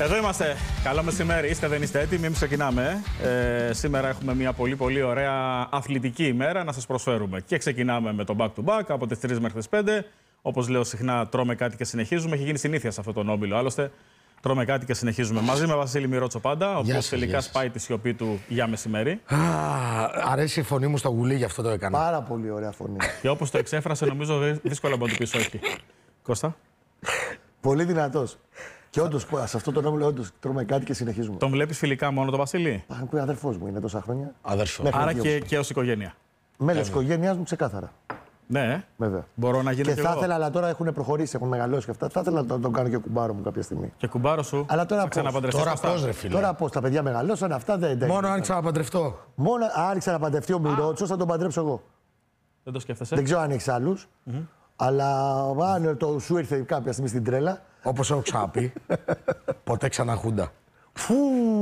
Εδώ είμαστε. Καλό μεσημέρι. Είστε, δεν είστε έτοιμοι? Εμείς ξεκινάμε. Σήμερα έχουμε μια πολύ ωραία αθλητική ημέρα να σας προσφέρουμε. Και ξεκινάμε με το back to back από τις 3 μέχρι τις 5. Όπως λέω συχνά, τρώμε κάτι και συνεχίζουμε. Έχει γίνει συνήθεια σε αυτόν τον όμιλο. Άλλωστε, τρώμε κάτι και συνεχίζουμε. Μαζί με Βασίλη Μυρότσο πάντα, ο οποίος τελικά σπάει τη σιωπή του για μεσημέρι. Αρέσει η φωνή μου στο γουλί, γι' αυτό το έκανα. Πάρα πολύ ωραία φωνή. Και όπως το εξέφρασε, νομίζω δύσκολα να του πεις όχι. Κώστα. Πολύ δυνατός. Και όντως, σε αυτό το όμιλο, όντως τρώμε κάτι και συνεχίζουμε. Τον βλέπεις φιλικά μόνο τον Βασίλη? Που είναι αδερφός μου, είναι τόσα χρόνια. Αδερφό. Άρα και ως οικογένεια. Μέλος της οικογένειάς μου, ξεκάθαρα. Ναι, βέβαια. Μπορώ να γίνω και και θα εγώ. ήθελα, αλλά τώρα έχουν προχωρήσει, έχουν μεγαλώσει και αυτά. Θα ήθελα να τον κάνω και κουμπάρο μου κάποια στιγμή. Και κουμπάρο σου. Αλλά τώρα θα πώς? ξαναπαντρευτείς Τώρα αυτά. πώς, ρε φίλε. Τώρα πώς, τα παιδιά μεγαλώσαν, αυτά δεν. Μόνο αν ξαναπαντρευτώ. Μόνο αν ξαναπαντρευτεί ο Μυρότσος, θα τον παντρέψω εγώ. Δεν το σκέφτεσαι? Δεν ξέρω αν έχει άλλους. Αλλά αν το σου ήρθε κάποια στιγμή στην τρέλα. Όπως έχω ξαναπεί, ποτέ ξανά χούντα. Φου!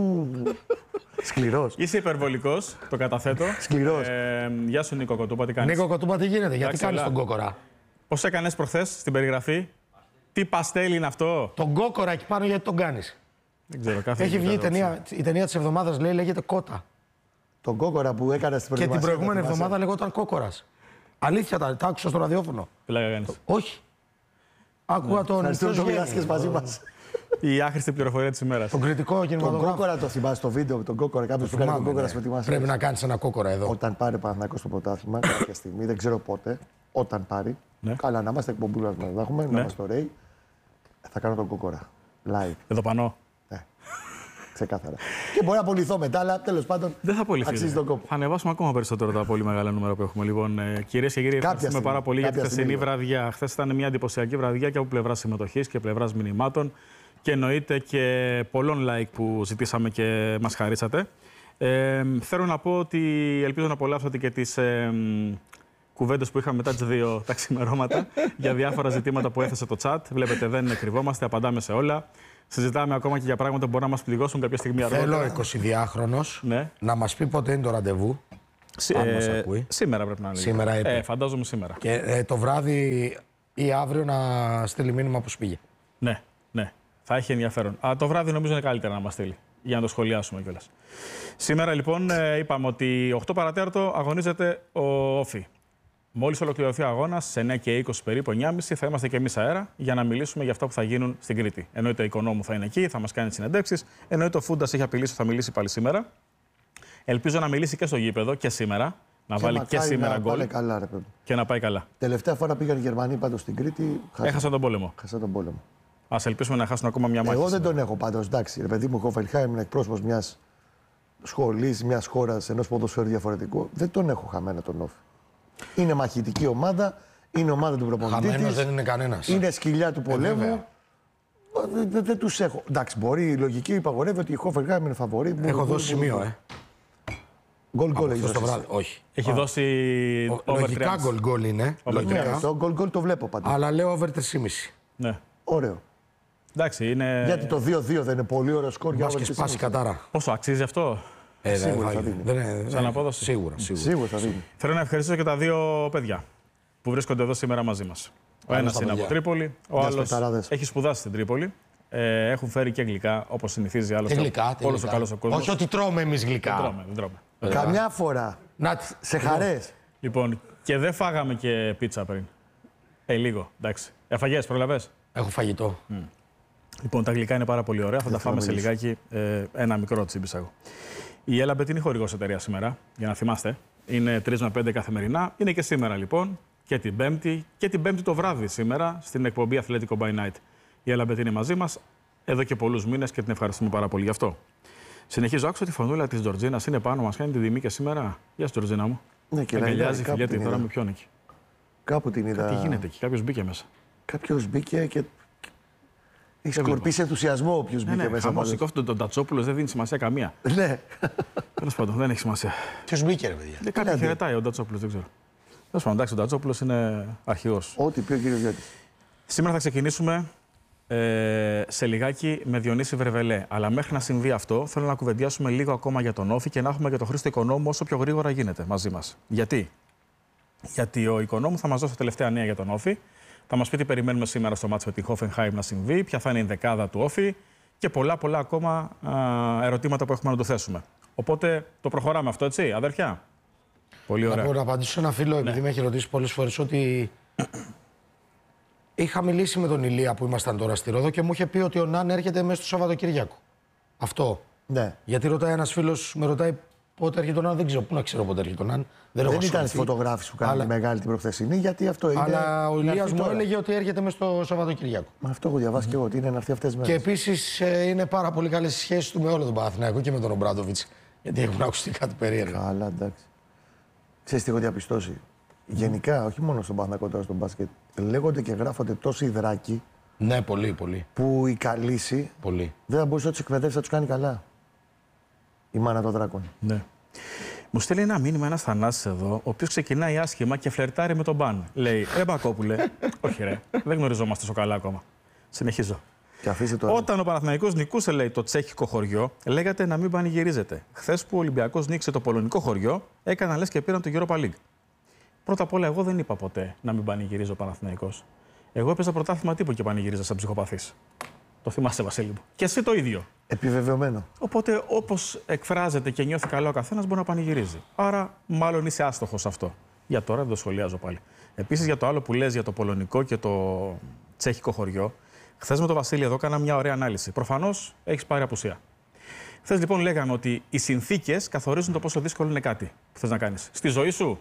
Σκληρός. Είσαι υπερβολικός, το καταθέτω. Σκληρός. Γεια σου, Νίκο Κοτούπα, τι κάνεις? Νίκο Κοτούπα, τι γίνεται, γιατί Εντάξει, κάνεις αλλά- τον κόκορα. Πώς έκανες προχθές στην περιγραφή? Τι παστέλι είναι αυτό? Τον κόκορα εκεί πάνω, γιατί τον κάνεις. Δεν ξέρω, κάθε Έχει βγει ιδιαίτερο η ταινία της εβδομάδας, λέει, λέγεται Κότα. Τον κόκορα που έκανα στην Και προετοιμασία. την προηγούμενη τα θυμάσαι? εβδομάδα λεγόταν Κόκορας. Αλήθεια, τα άκουσα στο ραδιόφωνο. Πλάκα κάνεις. Όχι. Άκουγα τον. Ευχαριστούμε ποιος που βγαίνει? μοιράστηκες μαζί μας. Η άχρηστη πληροφορία της ημέρας. Τον κριτικό Τον κινηματογράφο. κόκορα το θυμάσαι στο βίντεο, τον κόκορα. Κάποιος που κάνει τον κόκορα στην προετοιμασία. Πρέπει να κάνεις ένα κόκορα εδώ. Όταν πάρει ο Παναθηναϊκός το πρωτάθλημα, κάποια στιγμή, δεν ξέρω πότε, όταν πάρει, Ναι. καλά να είμαστε εκπομπούλας μας, να έχουμε, να είμαστε ωραίοι, θα κάνω τον κόκορα. Live. Εδώ πανώ. Ναι. Ξεκάθαρα. Και μπορεί να απολυθώ μετά, αλλά τέλος πάντων Δεν θα απολυθεί. αξίζει τον κόπο. Θα ανεβάσουμε ακόμα περισσότερο τα πολύ μεγάλα νούμερα που έχουμε. Λοιπόν, κυρίες και κύριοι, ευχαριστούμε στιγμή, πάρα πολύ για τη κάποια χθεσινή στιγμή. βραδιά. Χθες ήταν μια εντυπωσιακή βραδιά και από πλευράς συμμετοχής και πλευράς μηνυμάτων. Και εννοείται και πολλών like που ζητήσαμε και μας χαρίσατε. Θέλω να πω ότι ελπίζω να απολαύσατε και τις κουβέντες που είχαμε μετά τις 2 τα ξημερώματα για διάφορα ζητήματα που έθεσε το chat. Βλέπετε, δεν κρυβόμαστε, απαντάμε σε όλα. Συζητάμε ακόμα και για πράγματα που μπορεί να μας πληγώσουν κάποια στιγμή αργότερα. Θέλω 22χρονος Ναι. να μας πει πότε είναι το ραντεβού. Αν μας ακούει. Σήμερα πρέπει να είναι. Σήμερα είπε. Φαντάζομαι σήμερα. Και το βράδυ ή αύριο να στείλει μήνυμα πώς πήγε. Ναι, ναι. Θα έχει ενδιαφέρον. Το βράδυ νομίζω είναι καλύτερα να μας στείλει για να το σχολιάσουμε κιόλας. Σήμερα λοιπόν είπαμε ότι 8 παρατέταρτο αγωνίζεται ο Όφη. Μόλις ολοκληρωθεί ο αγώνας, σε 9 και 20 περίπου, 9.30 θα είμαστε και εμείς αέρα για να μιλήσουμε για αυτά που θα γίνουν στην Κρήτη. Εννοείται ο Οικονόμου θα είναι εκεί, θα μας κάνει συνεντεύξεις. Εννοείται ο Φούντας έχει απειλήσει, θα μιλήσει πάλι σήμερα. Ελπίζω να μιλήσει και στο γήπεδο και σήμερα. Να βάλει και μακάρι σήμερα να γκολ πάνε καλά, ρε παιδί. και να πάει καλά. Τελευταία φορά πήγαν οι Γερμανοί πάντως στην Κρήτη. Έχασαν τον πόλεμο. Χασά τον πόλεμο. Ας ελπίσουμε να χάσουν ακόμα μια μάχη. Εγώ δεν σήμερα. τον έχω πάντως. Εντάξει, ρε παιδί μου, ο Χόφενχάιμ είναι εκπρόσωπος μιας σχολής, μιας χώρας, ενός ποδοσφαίρου διαφορετικού. Δεν τον έχω χαμένα τον Όφη. Είναι μαχητική ομάδα, είναι ομάδα του προπονητή. Χαμένος της, δεν είναι κανένας. είναι σκυλιά του πολέμου. βέβαια. Δεν τους έχω. Εντάξει, μπορεί η λογική υπαγορεύει ότι η Χόφενχάιμ είναι φαβορή. Έχω δώσει σημείο, Γκολ έχει Αυτό το δώσει. βράδυ. Όχι. Έχει δώσει over Λογικά 3,5. γκολ είναι. Λογικά. Ναι, το γκολ το βλέπω πάντα. Αλλά λέω over 3,5. Ναι. Ωραίο. Εντάξει, είναι. Γιατί το 2-2 δεν είναι πολύ ωραίο σκορ για Μπας και όλες τις σπάσει ομάδες. κατάρα. Πόσο αξίζει αυτό? Σίγουρα δεν θα δίνει. Δεν είναι- Σαν απόδοση. Σίγουρα. Σίγουρα θα δίνει. Θέλω να ευχαριστήσω και τα δύο παιδιά που βρίσκονται εδώ σήμερα μαζί μας. Ο ένας στα είναι από παιδιά. Τρίπολη, ο Γεια άλλος σπεταράδες. έχει σπουδάσει στην Τρίπολη. Έχουν φέρει και γλυκά, όπως συνηθίζει άλλωστε. Τι γλυκά, τι Όλος ο γλυκά. καλός ο κόσμος. Όχι ότι τρώμε εμείς Δεν γλυκά. τρώμε, δεν τρώμε. Καμιά φορά Να, σε χαρές. Λοιπόν, και δεν φάγαμε και πίτσα πριν. Λίγο, εντάξει. Έφαγες, προλαβες? έχω φαγητό. Λοιπόν, τα γλυκά είναι πάρα πολύ ωραία. Θα τα φάμε σε λιγάκι. Ένα μικρό τσίμπησα εγώ. Η Έλαμπετ είναι χορηγός εταιρεία σήμερα, για να θυμάστε. Είναι 3 με 5 καθημερινά. Είναι και σήμερα λοιπόν, και την Πέμπτη, και την Πέμπτη το βράδυ σήμερα, στην εκπομπή Athletico by Night. Η Έλαμπετ είναι μαζί μας εδώ και πολλούς μήνες και την ευχαριστούμε πάρα πολύ γι' αυτό. Συνεχίζω, άκουσα τη φωνούλα της Τζορτζίνας. Είναι πάνω, μας κάνει την τιμή και σήμερα. Γεια σου, Τζορτζίνα μου. Ναι, και Αγκαλιάζει, κάπου φιλιέται την τώρα είδα. με ποιον εκεί. Κάπου την είδα. Τι γίνεται εκεί, κάποιος μπήκε μέσα. Κάποιος μπήκε και. Έχει σκορπίσει ενθουσιασμό όποιος μπήκε μέσα. Χαμός, πάντως. σηκώθηκε τον Τατσόπουλο, δεν δίνει σημασία καμία. Ναι. Τέλος πάντων, δεν έχει σημασία. Ποιος μπήκε, ρε παιδιά. Κάτι χαιρετάει ο Τατσόπουλο, δεν ξέρω. Τέλος πάντων, εντάξει, ο Τατσόπουλο είναι αρχηγός. Ό,τι πει ο κύριος Γιώτης. Σήμερα θα ξεκινήσουμε σε λιγάκι με Διονύση Βρεβελέ. Αλλά μέχρι να συμβεί αυτό, θέλω να κουβεντιάσουμε λίγο ακόμα για τον Όφη και να έχουμε και τον Χρήστο Οικονόμου όσο πιο γρήγορα γίνεται μαζί μας. Γιατί ο Οικονόμου θα μας δώσει τα τελευταία νέα για τον Όφη. Θα μας πει τι περιμένουμε σήμερα στο μάτσο με την Hoffenheim να συμβεί, ποια θα είναι η δεκάδα του Όφη και πολλά ακόμα ερωτήματα που έχουμε να του θέσουμε. Οπότε το προχωράμε αυτό, έτσι, αδέρφια. Πολύ ωραία. Να απαντήσω σε ένα φίλο, επειδή με έχει ρωτήσει πολλές φορές, ότι είχα μιλήσει με τον Ηλία που ήμασταν τώρα στη Ρόδο και μου είχε πει ότι ο Ναν έρχεται μέσα στο Σαββατοκύριακο. Αυτό. Ναι. Γιατί ρωτάει ένας φίλος, με ρωτάει πότε έρχεται ο Ναν, δεν ξέρω. Πού να ξέρω πότε έρχεται ο Ναν. Δεν ήταν στη φωτογράφηση που κάνανε μεγάλη την προχθεσινή, γιατί αυτό είναι. Αλλά ο Ηλίας μου έλεγε ότι έρχεται μέσα στο Σαββατοκύριακο. Μα αυτό έχω διαβάσει και εγώ, ότι είναι να έρθει αυτές τις μέρες. Και επίσης είναι πάρα πολύ καλές σχέσεις του με όλο τον Παναθηναϊκό και με τον Ομπράντοβιτς. Γιατί έχουν ακουστεί κάτι περίεργα. Καλά, εντάξει. Ξέρεις τι έχω διαπιστώσει. Γενικά, όχι μόνο στον Παναθηναϊκό, τώρα στον μπάσκετ, λέγονται και γράφονται τόσοι υδράκοι. Ναι, πολύ. Που η καλύση Πολύ. δεν θα μπορούσε να του εκπαιδεύσει, να του κάνει καλά. Η μάνα των δράκων. Ναι. Μου στέλνει ένα μήνυμα ένας Θανάσης εδώ, ο οποίος ξεκινάει άσχημα και φλερτάρει με τον Μπαν. Λέει: Μπακόπουλε, όχι ρε, δεν γνωριζόμαστε τόσο καλά ακόμα. Συνεχίζω. Όταν ο Παναθηναϊκός νικούσε, λέει, το τσέχικο χωριό, λέγατε να μην πανηγυρίζετε. Χθες που ο Ολυμπιακός νίκησε το πολωνικό χωριό, έκαναν λες και πήραν το Europa League. Πρώτα απ' όλα, εγώ δεν είπα ποτέ να μην πανηγυρίζει ο Παναθηναϊκός. Εγώ έπαιζα πρωτάθλημα τύπου και πανηγυρίζα σαν ψυχοπαθής. Το θυμάσαι, Βασίλη μου. Και εσύ το ίδιο. Επιβεβαιωμένο. Οπότε, όπως εκφράζεται και νιώθει καλά ο καθένας, μπορεί να πανηγυρίζει. Άρα, μάλλον είσαι άστοχος αυτό. Για τώρα δεν το σχολιάζω πάλι. Επίσης, για το άλλο που λες για το πολωνικό και το τσέχικο χωριό, χθες με τον Βασίλη εδώ κάνα μια ωραία ανάλυση. Προφανώς έχεις πάρει απουσία. Χθες λοιπόν λέγαμε ότι οι συνθήκες καθορίζουν το πόσο δύσκολο είναι κάτι που θες να κάνεις. Στη ζωή σου,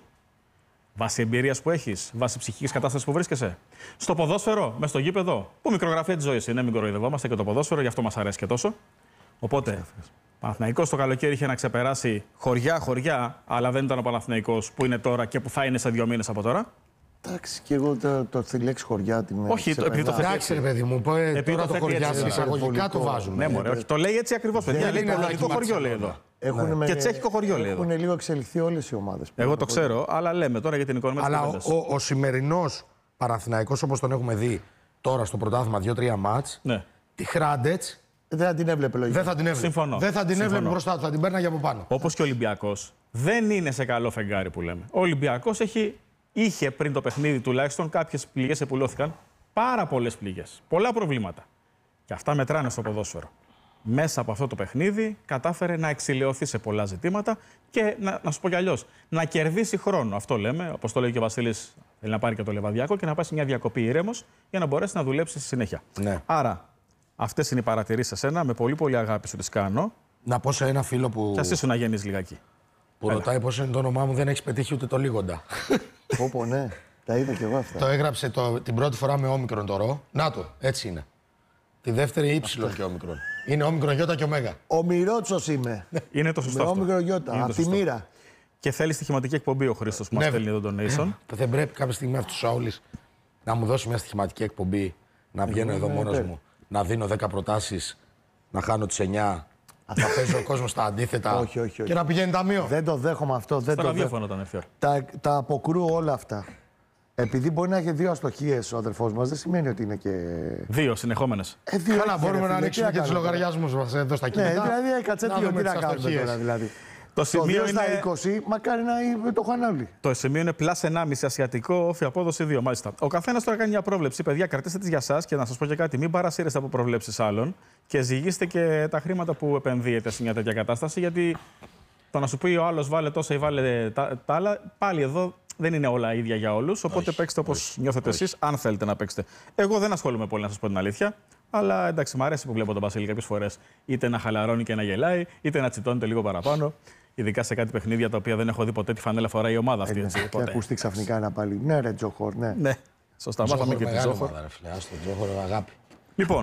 βάσει εμπειρίας που έχεις, βάσει ψυχικής κατάστασης που βρίσκεσαι. Στο ποδόσφαιρο, μες στο γήπεδο, που μικρογραφία της ζωής είναι, μην κοροϊδευόμαστε και το ποδόσφαιρο, γι' αυτό μας αρέσει και τόσο. Οπότε, Παναθηναϊκός το καλοκαίρι είχε να ξεπεράσει χωριά, αλλά δεν ήταν ο Παναθηναϊκός που είναι τώρα και που θα είναι σε 2 μήνες από τώρα. Εντάξει, και εγώ τη λέξη χωριά την. Όχι, επειδή το θέτει. Εντάξει, ρε παιδί μου, τώρα το χωριά σε εισαγωγικά το βάζουμε. Ναι, μωρέ, όχι, το λέει έτσι ακριβώς, παιδιά. Λέει πολωνικό χωριό, λέει εδώ. Και τσέχικο χωριό, λέει εδώ. Έχουν λίγο εξελιχθεί όλες οι ομάδες. Εγώ το ξέρω, αλλά λέμε τώρα για την εικόνα. Αλλά ο σημερινός Παναθηναϊκός, όπως τον έχουμε δει τώρα στο πρωτάθλημα 2-3 μάτς, τη Χράντετς. Δεν θα την έβλεπε λογικά. Δεν θα την έβλεπε. Συμφωνώ. Δεν θα την έβλεπε μπροστά του, θα την παίρναγε από πάνω. Όπως και ο Ολυμπιακός δεν είναι σε καλό φεγγάρι που λέμε. Ο Ολυμπιακός είχε πριν το παιχνίδι τουλάχιστον κάποιες πληγές επουλώθηκαν. Πάρα πολλές πληγές. Πολλά προβλήματα. Και αυτά μετράνε στο ποδόσφαιρο. Μέσα από αυτό το παιχνίδι κατάφερε να εξηλαιωθεί σε πολλά ζητήματα και να σου πω κι αλλιώς, να κερδίσει χρόνο. Αυτό λέμε, όπως το λέει και ο Βασίλης, θέλει να πάρει και το λεβαδιακό και να πάει σε μια διακοπή ήρεμος για να μπορέσει να δουλέψει στη συνέχεια. Ναι. Άρα, αυτές είναι οι παρατηρήσεις σε σένα. Με πολύ αγάπη σου τις κάνω. Να πω σε ένα φίλο που. Κι ας ήσουν να γεννείς λιγάκι. Που ρωτάει πώς είναι το όνομά μου, δεν έχει πετύχει ούτε το λίγοντα. Πω, ναι. Τα είδα κι εγώ αυτά. Το έγραψε την πρώτη φορά με όμικρον το ρο. Να το, έτσι είναι. Τη δεύτερη ύψιλον και όμικρον. Είναι όμικρον γιώτα και ωμέγα. Ο Μυρότσος είμαι. Είναι το σωστό. Με όμικρον γιώτα. Από τη μοίρα. Και θέλει στοιχηματική εκπομπή ο Χρήστος που μας στέλνει εδώ τον Nation. Δεν πρέπει κάποια στιγμή αυτός ο Σάουλης να μου δώσει μια στοιχηματική εκπομπή, να βγαίνω εδώ μόνος μου, να δίνω 10 προτάσεις, να χάνω τις 9. Θα παίζει ο κόσμος στα αντίθετα. Όχι. Και να πηγαίνει ταμείο. Δεν το δέχομαι αυτό. Στο ραδιόφωνο όταν έρθει. Τα αποκρούω όλα αυτά. Επειδή μπορεί να έχει 2 αστοχίες ο αδερφός μας, δεν σημαίνει ότι είναι και. 2 συνεχόμενες. Καλά, μπορούμε να ανοίξουμε και τους λογαριασμούς μας εδώ στα κινητά. Ναι, δηλαδή έκατσε τι να κάνουμε τώρα δηλαδή. Το σημείο είναι. Στα 20, μακάρι να το είχαν όλοι. Το σημείο είναι +1,5 ασιατικό, όφη απόδοση 2. Μάλιστα. Ο καθένας τώρα κάνει μια πρόβλεψη. Παιδιά, κρατήστε τις για σας και να σας πω και κάτι. Μην παρασύρεστε από προβλέψεις άλλων και ζυγίστε και τα χρήματα που επενδύετε σε μια τέτοια κατάσταση. Γιατί το να σου πει ο άλλος βάλε τόσα ή βάλε τα άλλα, πάλι εδώ δεν είναι όλα ίδια για όλους. Οπότε παίξτε όπως νιώθετε εσείς, αν θέλετε να παίξετε. Εγώ δεν ασχολούμαι πολύ, να σας πω την αλήθεια. Αλλά εντάξει, μου αρέσει που βλέπω τον Βασίλη κάποιες φορές είτε να χαλαρώνει και να γελάει, είτε να τσιτώνεται λίγο παραπάνω. Ειδικά σε κάτι παιχνίδια τα οποία δεν έχω δει ποτέ τη φανέλα φοράει η ομάδα αυτή. Έτσι, και ακουστεί ξαφνικά ένα πάλι. Ναι, ρε Τζοχόρ, ναι. Ναι, σωστά. Μάθαμε και τη Τζοχόρ. Τζοχόρ, αγάπη. Λοιπόν,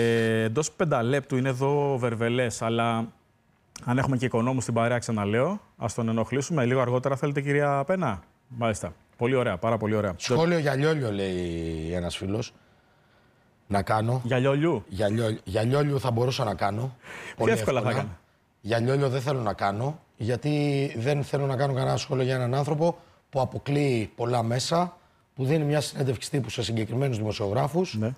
εντός 5 λεπτού είναι εδώ ο Βερβελές, αλλά αν έχουμε και οικονόμους στην παρέα, ξαναλέω, ας τον ενοχλήσουμε. Λίγο αργότερα θέλετε, κυρία Πένα. Μάλιστα. Πολύ ωραία, πάρα πολύ ωραία. Σχόλιο για Λιόλιο, λέει ένας φίλος. Να κάνω. Για Λιόλιου. Για Λιόλιου θα μπορούσα να κάνω. Πιο εύκολα θα κάνω. Για Λιόλιο δεν θέλω να κάνω, γιατί δεν θέλω να κάνω κανένα σχόλιο για έναν άνθρωπο που αποκλείει πολλά μέσα, που δίνει μια συνέντευξη τύπου σε συγκεκριμένους δημοσιογράφους. Ναι.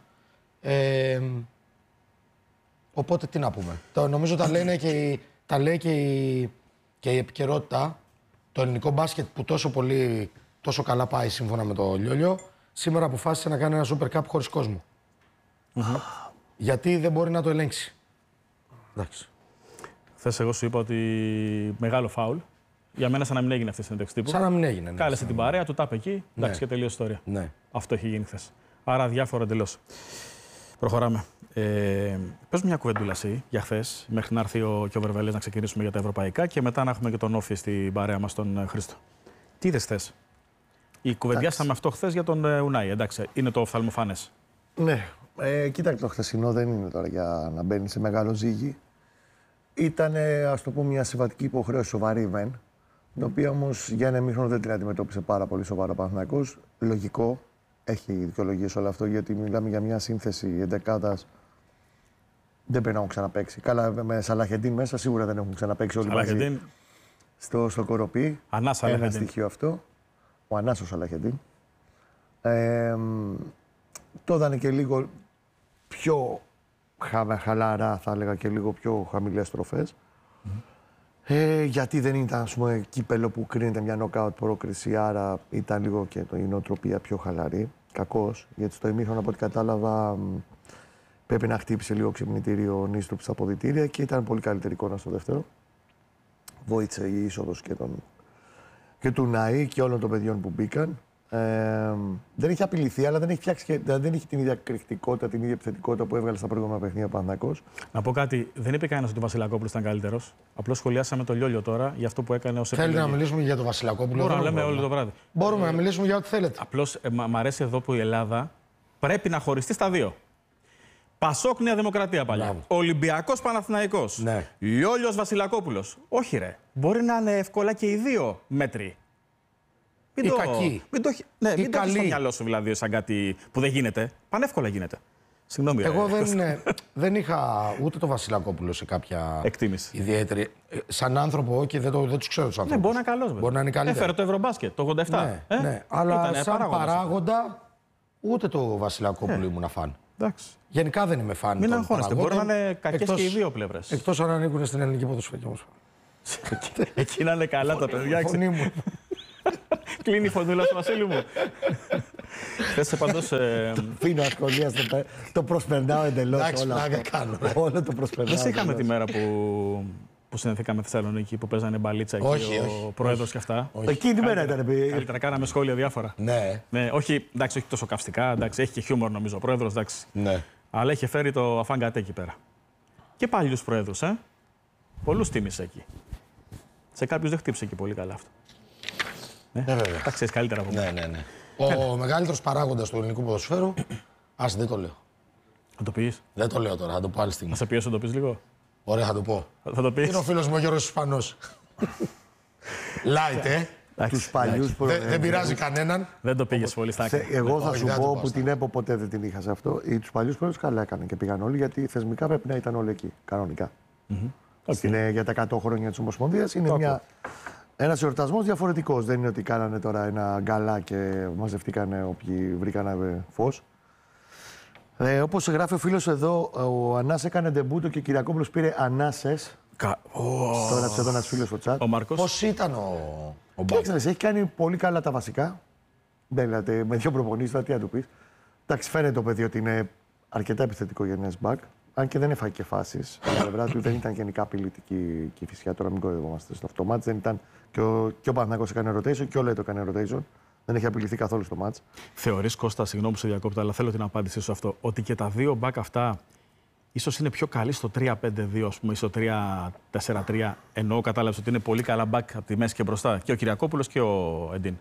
Οπότε τι να πούμε. Νομίζω τα λέει και η επικαιρότητα. Το ελληνικό μπάσκετ που τόσο καλά πάει σύμφωνα με το Λιόλιο, σήμερα αποφάσισε να κάνει ένα Super Cup χωρίς κόσμο. Γιατί δεν μπορεί να το ελέγξει. Εντάξει. Χθες εγώ σου είπα ότι μεγάλο φάουλ. Για μένα σαν να μην έγινε αυτή η συνέντευξη τύπου. Σαν να μην έγινε. Ναι, κάλεσε την παρέα, του τάπε εκεί. Εντάξει, και τελείωσε η ιστορία. Ναι. Αυτό έχει γίνει χθες. Άρα διάφορο εντελώς. Προχωράμε. Πες μου μια κουβεντούλα εσύ για χθες, μέχρι να έρθει και ο Βερβελές να ξεκινήσουμε για τα ευρωπαϊκά και μετά να έχουμε και τον Όφη στην παρέα μας, τον Χρήστο. Τι είδες χθες? Κουβεντιάσαμε αυτό χθες για τον Ουνάι, εντάξει, είναι το οφθαλμοφανές. Ναι, κοίταξε, το χθεσινό δεν είναι τώρα για να μπαίνει σε μεγάλο ζύγι. Ήταν, ας το πούμε, μια συμβατική υποχρέωση σοβαρή μεν, την οποία όμως για ένα ημίχρονο δεν την αντιμετώπισε πάρα πολύ σοβαρά ο Παναθηναϊκός. Λογικό, έχει δικαιολογίες όλο αυτό, γιατί μιλάμε για μια σύνθεση εντεκάδας. Δεν πρέπει να έχουν ξαναπαίξει. Καλά, με Σαλαχεντίν μέσα σίγουρα δεν έχουν ξαναπαίξει όλοι μαζί. Στο Κοροπή. Ένα στοιχείο αυτό. Ο Ανάσος Σαλαχεντίν. Το έδανε και λίγο πιο χαλαρά, θα έλεγα, και λίγο πιο χαμηλές στροφές. Γιατί δεν ήταν, ας πούμε, κύπελο που κρίνεται μια νοκάουτ πρόκριση, άρα ήταν λίγο και η νοοτροπία πιο χαλαρή. Κακώς, γιατί στο ημίχρονο, από ό,τι κατάλαβα, πρέπει να χτύπησε λίγο ξυπνητήριο ο Νίστρουπ στα αποδυτήρια και ήταν πολύ καλύτερη εικόνα στο δεύτερο. Βοήθησε η είσοδος και του Ναΐ και όλων των παιδιών που μπήκαν. Δεν έχει απειληθεί, αλλά δεν έχει φτιάξει δεν έχει την ίδια εκρηκτικότητα, την ίδια επιθετικότητα που έβγαλε στα προηγούμενα παιχνίδια ο Παναθηναϊκός. Να πω κάτι, δεν είπε κανένας ότι ο Βασιλακόπουλος ήταν καλύτερος. Απλώς σχολιάσαμε το Λιόλιο τώρα για αυτό που έκανε ως επιλογή. Θέλει να μιλήσουμε για τον Βασιλακόπουλο? Μπορούμε να λέμε όλο το βράδυ. Μπορούμε να μιλήσουμε για ό,τι θέλετε. Απλώς μ' αρέσει εδώ που η Ελλάδα πρέπει να χωριστεί στα δύο. Πασόκ Νέα Δημοκρατία παλιά. Ολυμπιακός Παναθηναϊκός. Ναι. Λιόλιος Βασιλακόπουλος. Όχι ρε. Μπορεί να είναι εύκολα και οι δύο μέτροι. Ή κακοί. Μην το έχεις στο μυαλό σου δηλαδή σαν κάτι που δεν γίνεται. Πανεύκολα γίνεται. Συγγνώμη. Εγώ δεν είχα ούτε το Βασιλακόπουλο σε κάποια εκτίμηση ιδιαίτερη. Σαν άνθρωπο, και δεν τους ξέρω τους ανθρώπους. Ναι, μπορεί να είναι καλός. Μπορεί να είναι καλύτερο. Έφερε το Ευρωμπάσκετ το 87. Ναι, αλλά σαν παράγοντα ούτε το Βασιλακόπουλο ήμουν φαν. Εντάξει. Γενικά δεν είμαι φαν. Μην αγχώνεστε. Μπορεί να είναι κακές και οι δύο πλευρές. Εκτός αν ανήκουν στην ελληνική ποδοσφαιρική όμως. Εκεί να είναι καλά τα παιδιά. Φωνή μου. Κλείνει η φωνούλα του Βασίλη μου. Θες πάντως... Φίνω ασχολίαστο, το προσπερνάω εντελώς. Εντάξει, πλάκα κάνω. Όλο το προσπερνάω. Δεν σε είχαμε τη μέρα που συνδεθήκαμε στη Θεσσαλονίκη, που παίζανε μπαλίτσα εκεί ο πρόεδρος και αυτά. Εκείνη τη μέρα ήταν. Καλύτερα, κάναμε σχόλια διάφορα. Ναι. Όχι τόσο καυστικά, εντάξει, έχει και χιούμορ νομίζω ο πρόεδρος, εντάξει. Ναι. Αλλά είχε φέρει το αφάνγκατε εκεί πέρα. Και παλιούς πρόεδρους, πολλούς τίμησε εκεί. Σε κάποιους δεν χτύπησε εκεί πολύ καλά αυτό. Ναι, βέβαια. Τα ξέρεις καλύτερα από μένα. Ναι. Ο μεγαλύτερος παράγοντας του ελληνικού ποδοσφαίρου, ας δεν το λέω. Θα το πεις? Δεν το λέω τώρα, θα το πω άλλη στιγμή. Θα σε πιέσω να το πεις λίγο? Ωραία, θα το πω. Θα το πεις? Είναι ο φίλος μου ο Γιώργος Ισπανός. Light, Τους παλιούς δεν πειράζει κανέναν. Δεν το πήγες πολύ στα άκρη. Εγώ θα σου πω που την ΕΠΟ ποτέ δεν την είχα σε αυτό. Τους παλιούς πρόεδρους καλά έκαναν και πήγαν όλοι, γιατί θεσμικά πρέπει να ήταν όλοι εκεί, κανονικά. Για τα 100 χρόνια της Ομοσπονδίας είναι ένας εορτασμός διαφορετικός. Δεν είναι ότι κάνανε τώρα ένα γκαλά και μαζευτήκανε όποιοι βρήκανε φως. Όπως γράφει ο φίλος εδώ, ο Ανάς έκανε ντεμπούτο και ο Κυριακόπουλος πήρε ανάσες. Το έγραψε εδώ ένας φίλος στο chat. Ο Μάρκος. Πώς ήταν ο Μπάκ? Έχει κάνει πολύ καλά τα βασικά. Δηλαδή, με δύο προπονήσεις, τι να του πεις. Εντάξει, φαίνεται το παιδί ότι είναι αρκετά επιθετικό γενιές μπακ. Αν και δεν έφαγε και φάσεις. Από την πλευρά του δεν ήταν γενικά απειλητική και η φυσιά. Τώρα μην κοροϊδευόμαστε στο αυτό. Δεν ήταν. Και ο Παναθηναϊκός έκανε rotation και ο Λέτο έκανε rotation. Δεν έχει απειληθεί καθόλου στο μάτς. Θεωρείς, Κώστα, συγγνώμη που σε διακόπτω, αλλά θέλω την απάντησή σου αυτό, ότι και τα δύο μπακ αυτά ίσως είναι πιο καλοί στο 3-5-2, ας πούμε, ή στο 3-4-3. Εννοώ, κατάλαβες ότι είναι πολύ καλά μπακ από τη μέση και μπροστά. Και ο Κυριακόπουλος και ο Εντίν.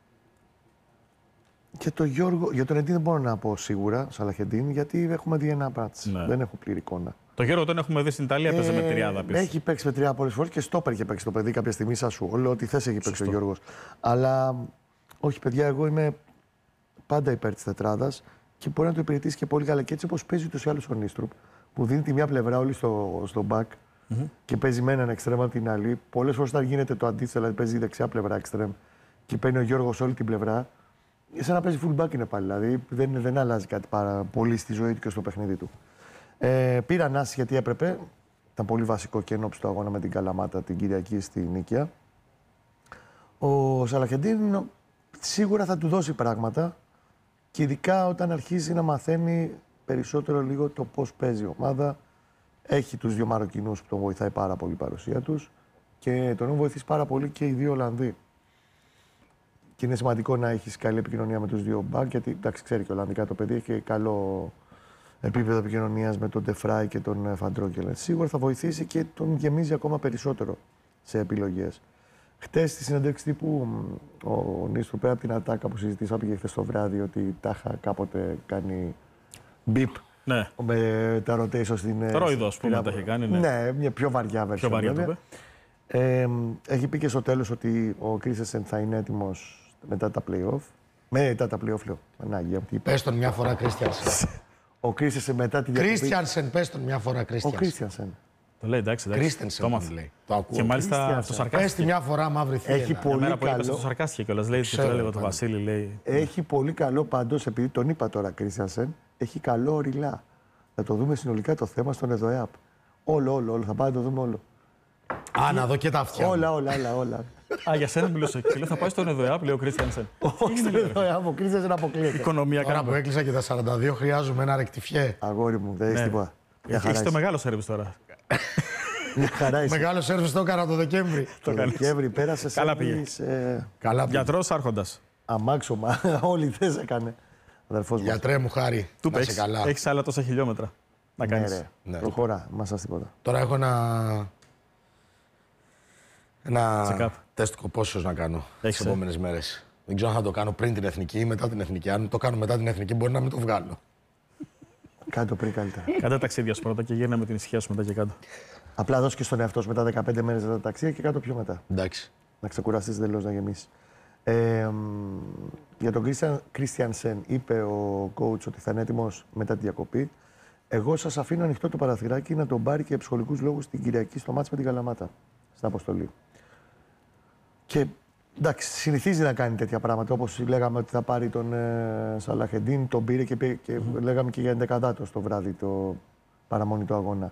Και το Γιώργο, για τον Εντίν δεν μπορώ να πω σίγουρα, Σαλαχεντίν, γιατί έχουμε δει ένα μάτς. Ναι. Δεν έχω πλήρη εικόνα. Το Γιώργο τον έχουμε δει στην Ιταλία, παίζει με τριάδα πίσω. Έχει παίξει με τριάδα πολλές φορές και στόπερ είχε παίξει το παιδί κάποια στιγμή, σαν σου. Όλο ό,τι θες έχει παίξει ο Γιώργος. Αλλά όχι, παιδιά, εγώ είμαι πάντα υπέρ της τετράδας και μπορεί να το υπηρετήσει και πολύ καλά. Και έτσι όπως παίζει ούτως ή άλλως ο Νίστρουπ, που δίνει τη μία πλευρά όλοι στο back και παίζει με έναν εξτρέμ από την άλλη. Πολλές φορές όταν γίνεται το αντίθετο, δηλαδή παίζει η δεξιά πλευρά εξτρέμ και παίρνει ο Γιώργος όλη την πλευρά. Σαν να παίζει full back είναι πάλι. Δηλαδή δεν αλλάζει κάτι πάρα πολύ στη ζωή του και στο παιχνίδι του. Πήρα ανάση γιατί έπρεπε. Ήταν πολύ βασικό και ενόψει του αγώνα με την Καλαμάτα την Κυριακή στη Νίκαια. Ο Σαλαχεντίν σίγουρα θα του δώσει πράγματα και ειδικά όταν αρχίζει να μαθαίνει περισσότερο λίγο το πώς παίζει η ομάδα Έχει τους δύο Μαροκινούς που τον βοηθάει πάρα πολύ η παρουσία τους και τον έχουν βοηθήσει πάρα πολύ και οι δύο Ολλανδοί. Και είναι σημαντικό να έχεις καλή επικοινωνία με τους δύο μπακ, γιατί εντάξει, ξέρει και Ολλανδικά το παιδί, έχει καλό επίπεδο επικοινωνίας με τον Ντεφράι και τον Φαντρόκελ. Σίγουρα θα βοηθήσει και τον γεμίζει ακόμα περισσότερο σε επιλογές. Χτες στη συνέντευξη τύπου, ο Νίστρου πέρα από την ατάκα που συζητήσαμε, πήγε χθες το βράδυ ότι τα είχα κάποτε κάνει μπιπ. Ναι. Με τα rotation στην. Ρόιδο, ας πούμε, τα έχει κάνει. Ναι, μια πιο βαριά version. Πιο βαριά το είπε. Έχει πει και στο τέλος ότι ο Κρίστιανσεν θα είναι έτοιμος μετά τα play-off. Μετά τα play-off, λέω. Ανάγκη. Πες τον μια φορά Κρίστιανσεν. Ο Κρίστιανσεν μετά τη διακοπή. Κρίστιανσεν, πες τον μια φορά Ο Κρίστιανσεν. Κρίστιανσεν. Το λέει, εντάξει. Κρίστιανσεν Το λέει. Το ακούω. Και μάλιστα Κρίστιανσεν. αυτό Πες σαρκάστηκε. τη μια φορά μαύρη θύελα. Έχει πολύ Εμένα πολύ καλό. το σαρκάστηκε κιόλας. Λέει ότι το έλεγε το Βασίλη. Λέει. Έχει πολύ καλό πάντως, επειδή τον είπα τώρα Κρίστιανσεν, έχει καλό οριλά. Θα το δούμε συνολικά το θέμα στον ΕΔΟΕΑΠ. Όλο. Θα πάμε να το δούμε όλο. Α, να δω και τα αυτιά. Όλα. Α, για σένα μιλούσε. Και λέω θα πάει στον ΕΔΟΕΑΠ, λέει ο Κρίστιανσεν. Όχι στον ΕΔΟΕΑΠ, ο Κρίστιανσεν αποκλείεται. Οικονομία Τώρα που κάνω. έκλεισα και τα 42 χρειάζομαι ένα ρεκτιφιέ. Αγόρι μου, δεν έχει τίποτα. Μια χαρά Έχει το είσαι. μεγάλο σερβις τώρα. Μια χαρά είσαι. Μεγάλο σέρβις το έκανα το Δεκέμβρη. Το Δεκέμβρη πέρασε σε Καλά πήγε. Καλά πήγε. Γιατρός άρχοντας. αμάξωμα. Όλοι θες έκανε. Αδερφός μας. Γιατρέ μου, χάρη. Του Να είσαι παίξει. καλά. Έχει άλλα τόσα χιλιόμετρα να Ναι, κάνει. ρε. Ναι. Προχώρα, μας σας τίποτα. Τώρα έχω ένα Check-up. τεστ κοπόσεως να κάνω τις Έχεις, επόμενες μέρες. Δεν ξέρω αν θα το κάνω πριν την εθνική ή μετά την εθνική. Αν το κάνω μετά την εθνική, μπορεί να μην το βγάλω. Κάνε το πριν καλύτερα. Κάντε ταξίδια σου πρώτα και γύρνα με την ησυχία σου μετά και κάτω. Απλά δώσ' και στον εαυτό σου μετά 15 μέρες τα ταξίδια και κάτω πιο μετά. Εντάξει. Να ξεκουραστείς τελώς να γεμίσεις. Για τον Κρίστιανσεν είπε ο coach ότι θα είναι έτοιμος μετά τη διακοπή. Εγώ σας αφήνω ανοιχτό το παραθυράκι να τον πάρει και ψυχολογικούς λόγους την Κυριακή στο μάτς με την Καλαμάτα, στην αποστολή. Και εντάξει, συνηθίζει να κάνει τέτοια πράγματα, όπως λέγαμε ότι θα πάρει τον Σαλαχεντίν, τον πήρε και λέγαμε και για ενδεκαδάτος το βράδυ, το παραμονή του αγώνα.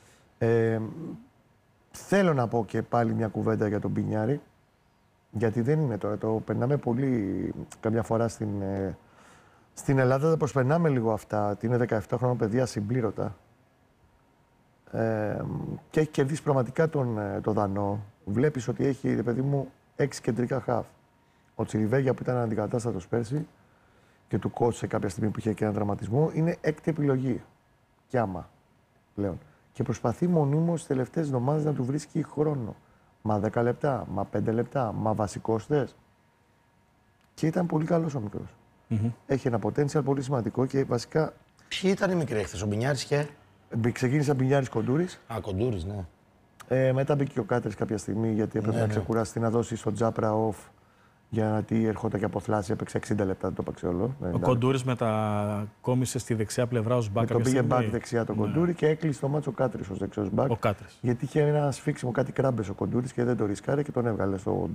Θέλω να πω και πάλι μια κουβέντα για τον Μπινιάρη, γιατί δεν είναι τώρα, το περνάμε πολύ καμιά φορά στην Ελλάδα, τα προσπερνάμε λίγο αυτά, ότι είναι 17 χρόνια παιδιά συμπλήρωτα και έχει κερδίσει πραγματικά το Δανό. Βλέπεις ότι έχει, παιδί μου, 6 κεντρικά χαφ. Ο Τσιριβέγια που ήταν αντικατάστατος πέρσι και του κότσσε κάποια στιγμή που είχε και έναν τραυματισμό, είναι έκτη επιλογή. Κι άμα πλέον. Και προσπαθεί μονίμως τις τελευταίες εβδομάδες να του βρίσκει χρόνο. Μα 10 λεπτά, μα 5 λεπτά, μα βασικός θες. Και ήταν πολύ καλός ο μικρός. Έχει ένα potential πολύ σημαντικό και βασικά. Ποιοι ήταν οι μικροί χθες, ο Μπινιάρης και. Ξεκίνησε Μπινιάρης Κοντούρης. Α, Κοντούρης, ναι. Μετά μπήκε ο Κάτρης κάποια στιγμή γιατί έπρεπε να ξεκουραστεί, να δώσει στο Τζάπρα off. Γιατί ερχόταν και από θλάση, έπαιξε 60 λεπτά, δεν το έπαιξε όλο. Ο Κοντούρης μετακόμισε στη δεξιά πλευρά ως μπακ. Τον πήγε μπακ δεξιά τον Κοντούρη και έκλεισε το μάτσο ο Κάτρης ως δεξιός μπακ. Ο Κάτρης. Γιατί είχε ένα σφίξιμο, κάτι κράμπες ο Κοντούρης και δεν το ρισκάρε και τον έβγαλε στο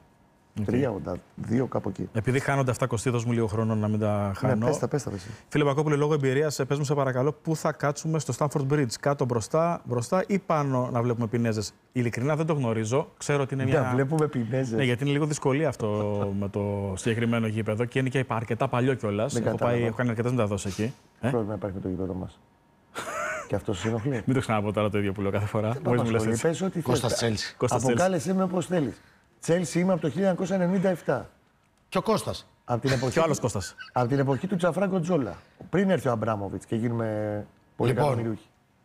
83, 82, κάπου εκεί. Επειδή χάνονται αυτά, Κωστή, δώσ' μου λίγο χρόνο να μην τα χάνω. Ναι, πες τα. Φίλε Πακόπουλε, λόγω εμπειρίας, πες μου σε παρακαλώ, πού θα κάτσουμε στο Stamford Bridge, κάτω μπροστά ή πάνω να βλέπουμε πινέζες. Ειλικρινά δεν το γνωρίζω. Ξέρω ότι είναι μια. Να βλέπουμε πινέζες. Ναι, γιατί είναι λίγο δυσκολία αυτό με το συγκεκριμένο γήπεδο και είναι και αρκετά παλιό κιόλας. Έχω κάνει αρκετές μεταδόσεις εκεί. Πρόβλημα υπάρχει με το γήπεδο μας. Και αυτό σας ενοχλεί. Μην το ξαναπώ τώρα το ίδιο που λέω κάθε φορά. Μόλις μου λες έτσι. Πες ό,τι Κώστας θες. Τσέλσι. Κώστας Τσέλσι. Αποκάλεσέ με όπως θέλεις. Τσέλσι είμαι από το 1997. Και ο Κώστας. Από την εποχή, Και ο άλλος Κώστας. από την εποχή του Τζαφράγκο Τζόλα. Πριν έρθει ο Αμπράμοβιτς και γίνουμε πολύ Λοιπόν. εκατομμυριούχοι.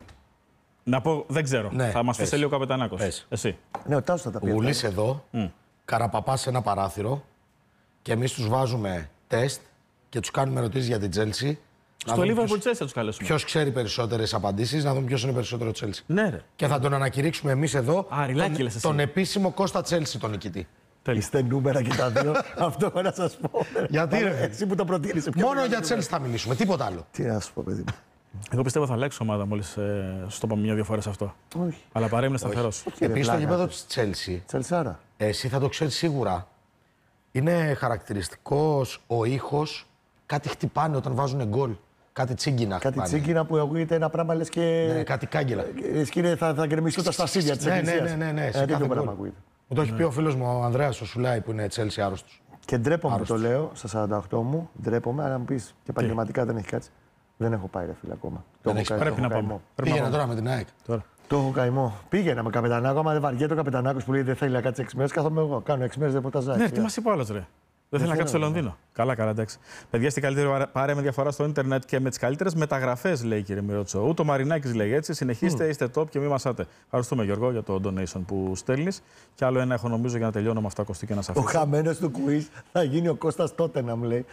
Να πω, δεν ξέρω. Ναι, Θα μας πεις πες. λίγο ο Καπετανάκος. Πες. Εσύ. Ναι, ο Τάσος θα τα πει. Γουλής εδώ, Καραπαπάς σε ένα παράθυρο και εμείς τους βάζουμε τεστ και τους κάνουμε ερωτήσεις για την Chelsea. Στο Liverpool Chelsea θα τους καλέσουμε. Ποιος ξέρει περισσότερες απαντήσεις, να δούμε ποιος είναι περισσότερο Chelsea. Ναι, ρε. Και θα τον ανακηρύξουμε εμείς εδώ Ριλάκι λες εσύ. τον επίσημο Κώστα Chelsea τον νικητή. Είστε νούμερα και τα δύο. Αυτό να σας πω. Γιατί, ρε? Εσύ που το προτείνεις. Μόνο για Chelsea θα μιλήσουμε, τίποτα άλλο. Τι να σου πω, παιδί μου. Εγώ πιστεύω θα αλλάξει ομάδα μόλις σου το είπαμε μια-δύο φορές αυτό. Όχι. Αλλά παρέμεινε σταθερός. ρε, Επίσης το πλάκα. γήπεδο της Chelsea, Τσελσάρα. εσύ θα το ξέρεις σίγουρα, είναι χαρακτηριστικός ο ήχος, κάτι χτυπάνε όταν βάζουν γκολ. Κάτι τσίγκινα Κάτι χτυπάνε. τσίγκινα που ακούγεται ένα πράγμα λες και. Ναι, κάτι κάγκελα. Σκύρε, θα γκρεμιστούν τα στασίδια της εκκλησίας. Ναι. Σε Τέτοιο κάθε πράγμα γκολ. ακούγεται. Μου το έχει πει ο φίλος μου ο Ανδρέας ο Σουλάι που είναι Chelsea άρρωστος. Και ντρέπομαι που το λέω στα 48 μου, ντρέπομαι, αλλά να μου πεις και επαγγελματικά δεν έχει κάτσει. Δεν έχω πάει, ρε φίλε, ακόμα. Πρέπει να πάμε. Πήγαινε τώρα με την ΑΕΚ. Τώρα. Το έχω καημό. Πήγαινα με καπετανάκο. Άμα δεν βαριέται ο καπετανάκο που λέει δεν θέλει να κάτσει 6 μέρες, κάθομαι εγώ. Κάνω 6 μέρες ρεπορταζάκι. Ναι, τι μας είπε ο άλλος, ρε. Δεν θέλει να κάτσει στο Λονδίνο. Καλά, εντάξει. Παιδιά, στην καλύτερη παρέα με διαφορά στο ίντερνετ και με τις καλύτερες μεταγραφές, λέει, κύριε Μιρότσο. Ούτε ο Μαρινάκης λέει έτσι. Συνεχίστε, είστε top και μη μασάτε. Ευχαριστούμε, Γιώργο, για το donation που στέλνεις. Και άλλο ένα έχω νομίζω για να τελειώνω με αυτά, Κωστή, και να σε αφήσω. Ο χαμένος του quiz θα γίνει ο Κώστας Τότεναμ, λέει.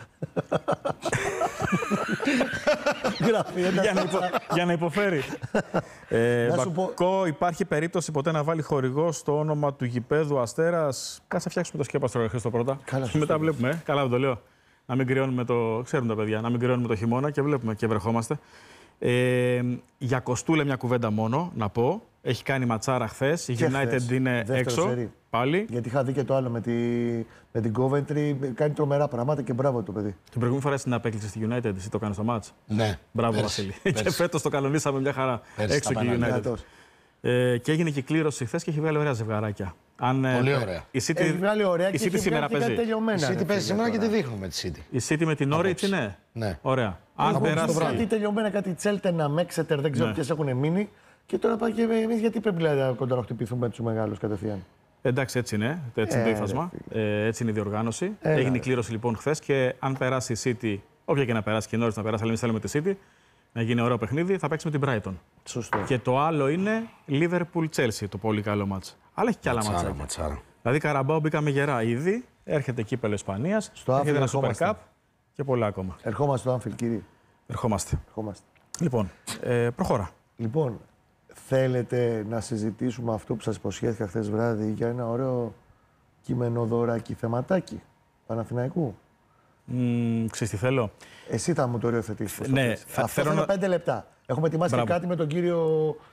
Για να υποφέρει. Μπακό, υπάρχει περίπτωση ποτέ να βάλει χορηγό στο όνομα του γηπέδου Αστέρας? Κάτσε να φτιάξουμε το σκέπαστρο, Χριστό, πρώτα. Και μετά βλέπουμε. Καλά, δεν το λέω. Να μην κρυώνουμε το. Ξέρουν τα παιδιά, να μην κρυώνουμε το χειμώνα και βλέπουμε και βρεχόμαστε. Για Κοστούλε μια κουβέντα μόνο να πω. Έχει κάνει ματσάρα χθες. Η United είναι έξω. Σερί. Πάλι. Γιατί είχα δει και το άλλο με την Coventry. Κάνει τρομερά πράγματα και μπράβο το παιδί. Την προηγούμενη φορά στην απέκλεισε στη United, εσύ το κάνεις στο μάτς. Ναι. Μπράβο, Βασίλη. Και φέτος το κανονίσαμε μια χαρά. Έξω και η United. Και έγινε και κλήρωση χθες και έχει βγάλει ωραία ζευγαράκια. Πολύ ωραία. Η City, έχει βγάλει ωραία η City σήμερα παίζει. Η City παίζει σήμερα και τη δείχνουμε τη City. Η City με την Norwich είναι. Ναι. Ωραία. Αν περάσει. Κάτι τελειωμένα, κάτι Cheltenham, Exeter, δεν ξέρω ποιες έχουν μείνει. Και τώρα πάει και εμείς γιατί πρέπει να κονταροχτυπηθούμε τους μεγάλους κατευθείαν. Εντάξει, έτσι είναι. Έτσι είναι το ύφασμα. Έτσι είναι η διοργάνωση. Έγινε η κλήρωση λοιπόν χθες και αν περάσει η City, όποια και να περάσει και η Norwich να περάσει, αλλά εμείς θέλουμε τη City, να γίνει ωραίο παιχνίδι, θα παίξει με την Brighton. Σωστό. Και το άλλο είναι Liverpool-Chelsea, το πολύ καλό μάτς. Αλλά έχει και άλλα μάτσα. Δηλαδή Καραμπάο μπήκαμε γερά ήδη, έρχεται κύπελλο Ισπανίας, έρχεται ένα Super Cup και πολλά ακόμα. Ερχόμαστε στο Anfield, κύριε. Ερχόμαστε. Λοιπόν, προχώρα. Λοιπόν, θέλετε να συζητήσουμε αυτό που σας υποσχέθηκα χθες βράδυ για ένα ωραίο κειμενοδωράκι θεματάκι Παναθηναϊκού? Ξέρεις τι θέλω. Εσύ θα μου το οριοθετήσεις. Ναι, αυτό θέλω 5 λεπτά. Έχουμε ετοιμάσει και κάτι με τον κύριο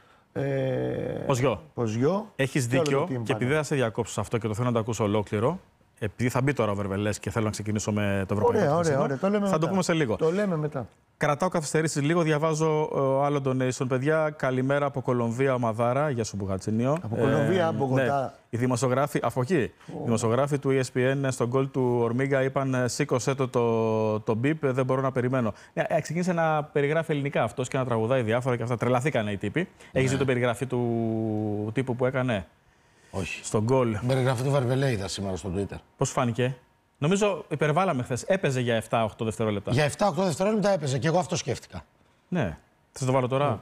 Ποζιό. Έχεις δίκιο και επειδή θα σε διακόψω σε αυτό και το θέλω να το ακούσω ολόκληρο, επειδή θα μπει τώρα ο Βερβελές και θέλω να ξεκινήσω με το ευρωπαϊκό. Ωραία. Θα το πούμε σε λίγο. Το λέμε μετά. Κρατάω καθυστερήσεις λίγο, διαβάζω άλλο donation. Παιδιά, καλημέρα από Κολομβία, ο Μαδάρα. Γεια σου, Μπουγατσινίο. Από Κολομβία, Μπογοτά. Ναι. Οι δημοσιογράφοι, από εκεί, οι δημοσιογράφοι του ESPN στον γκολ του Ορμίγκα είπαν σήκωσέ το μπιπ, δεν μπορώ να περιμένω. Ξεκίνησε να περιγράφει ελληνικά αυτός και να τραγουδάει διάφορα και αυτά. Τρελαθήκανε οι τύποι. Έχεις δει την περιγραφή του τύπου που έκανε? Όχι. Στον γκολ. Την περιγραφή του Βαρβελέ είδα σήμερα στο Twitter. Πώς φάνηκε? Νομίζω υπερβάλαμε χθες. Έπαιζε για 7-8 δευτερόλεπτα. Για 7-8 δευτερόλεπτα έπαιζε και εγώ αυτό σκέφτηκα. Ναι. Θες να το βάλω τώρα?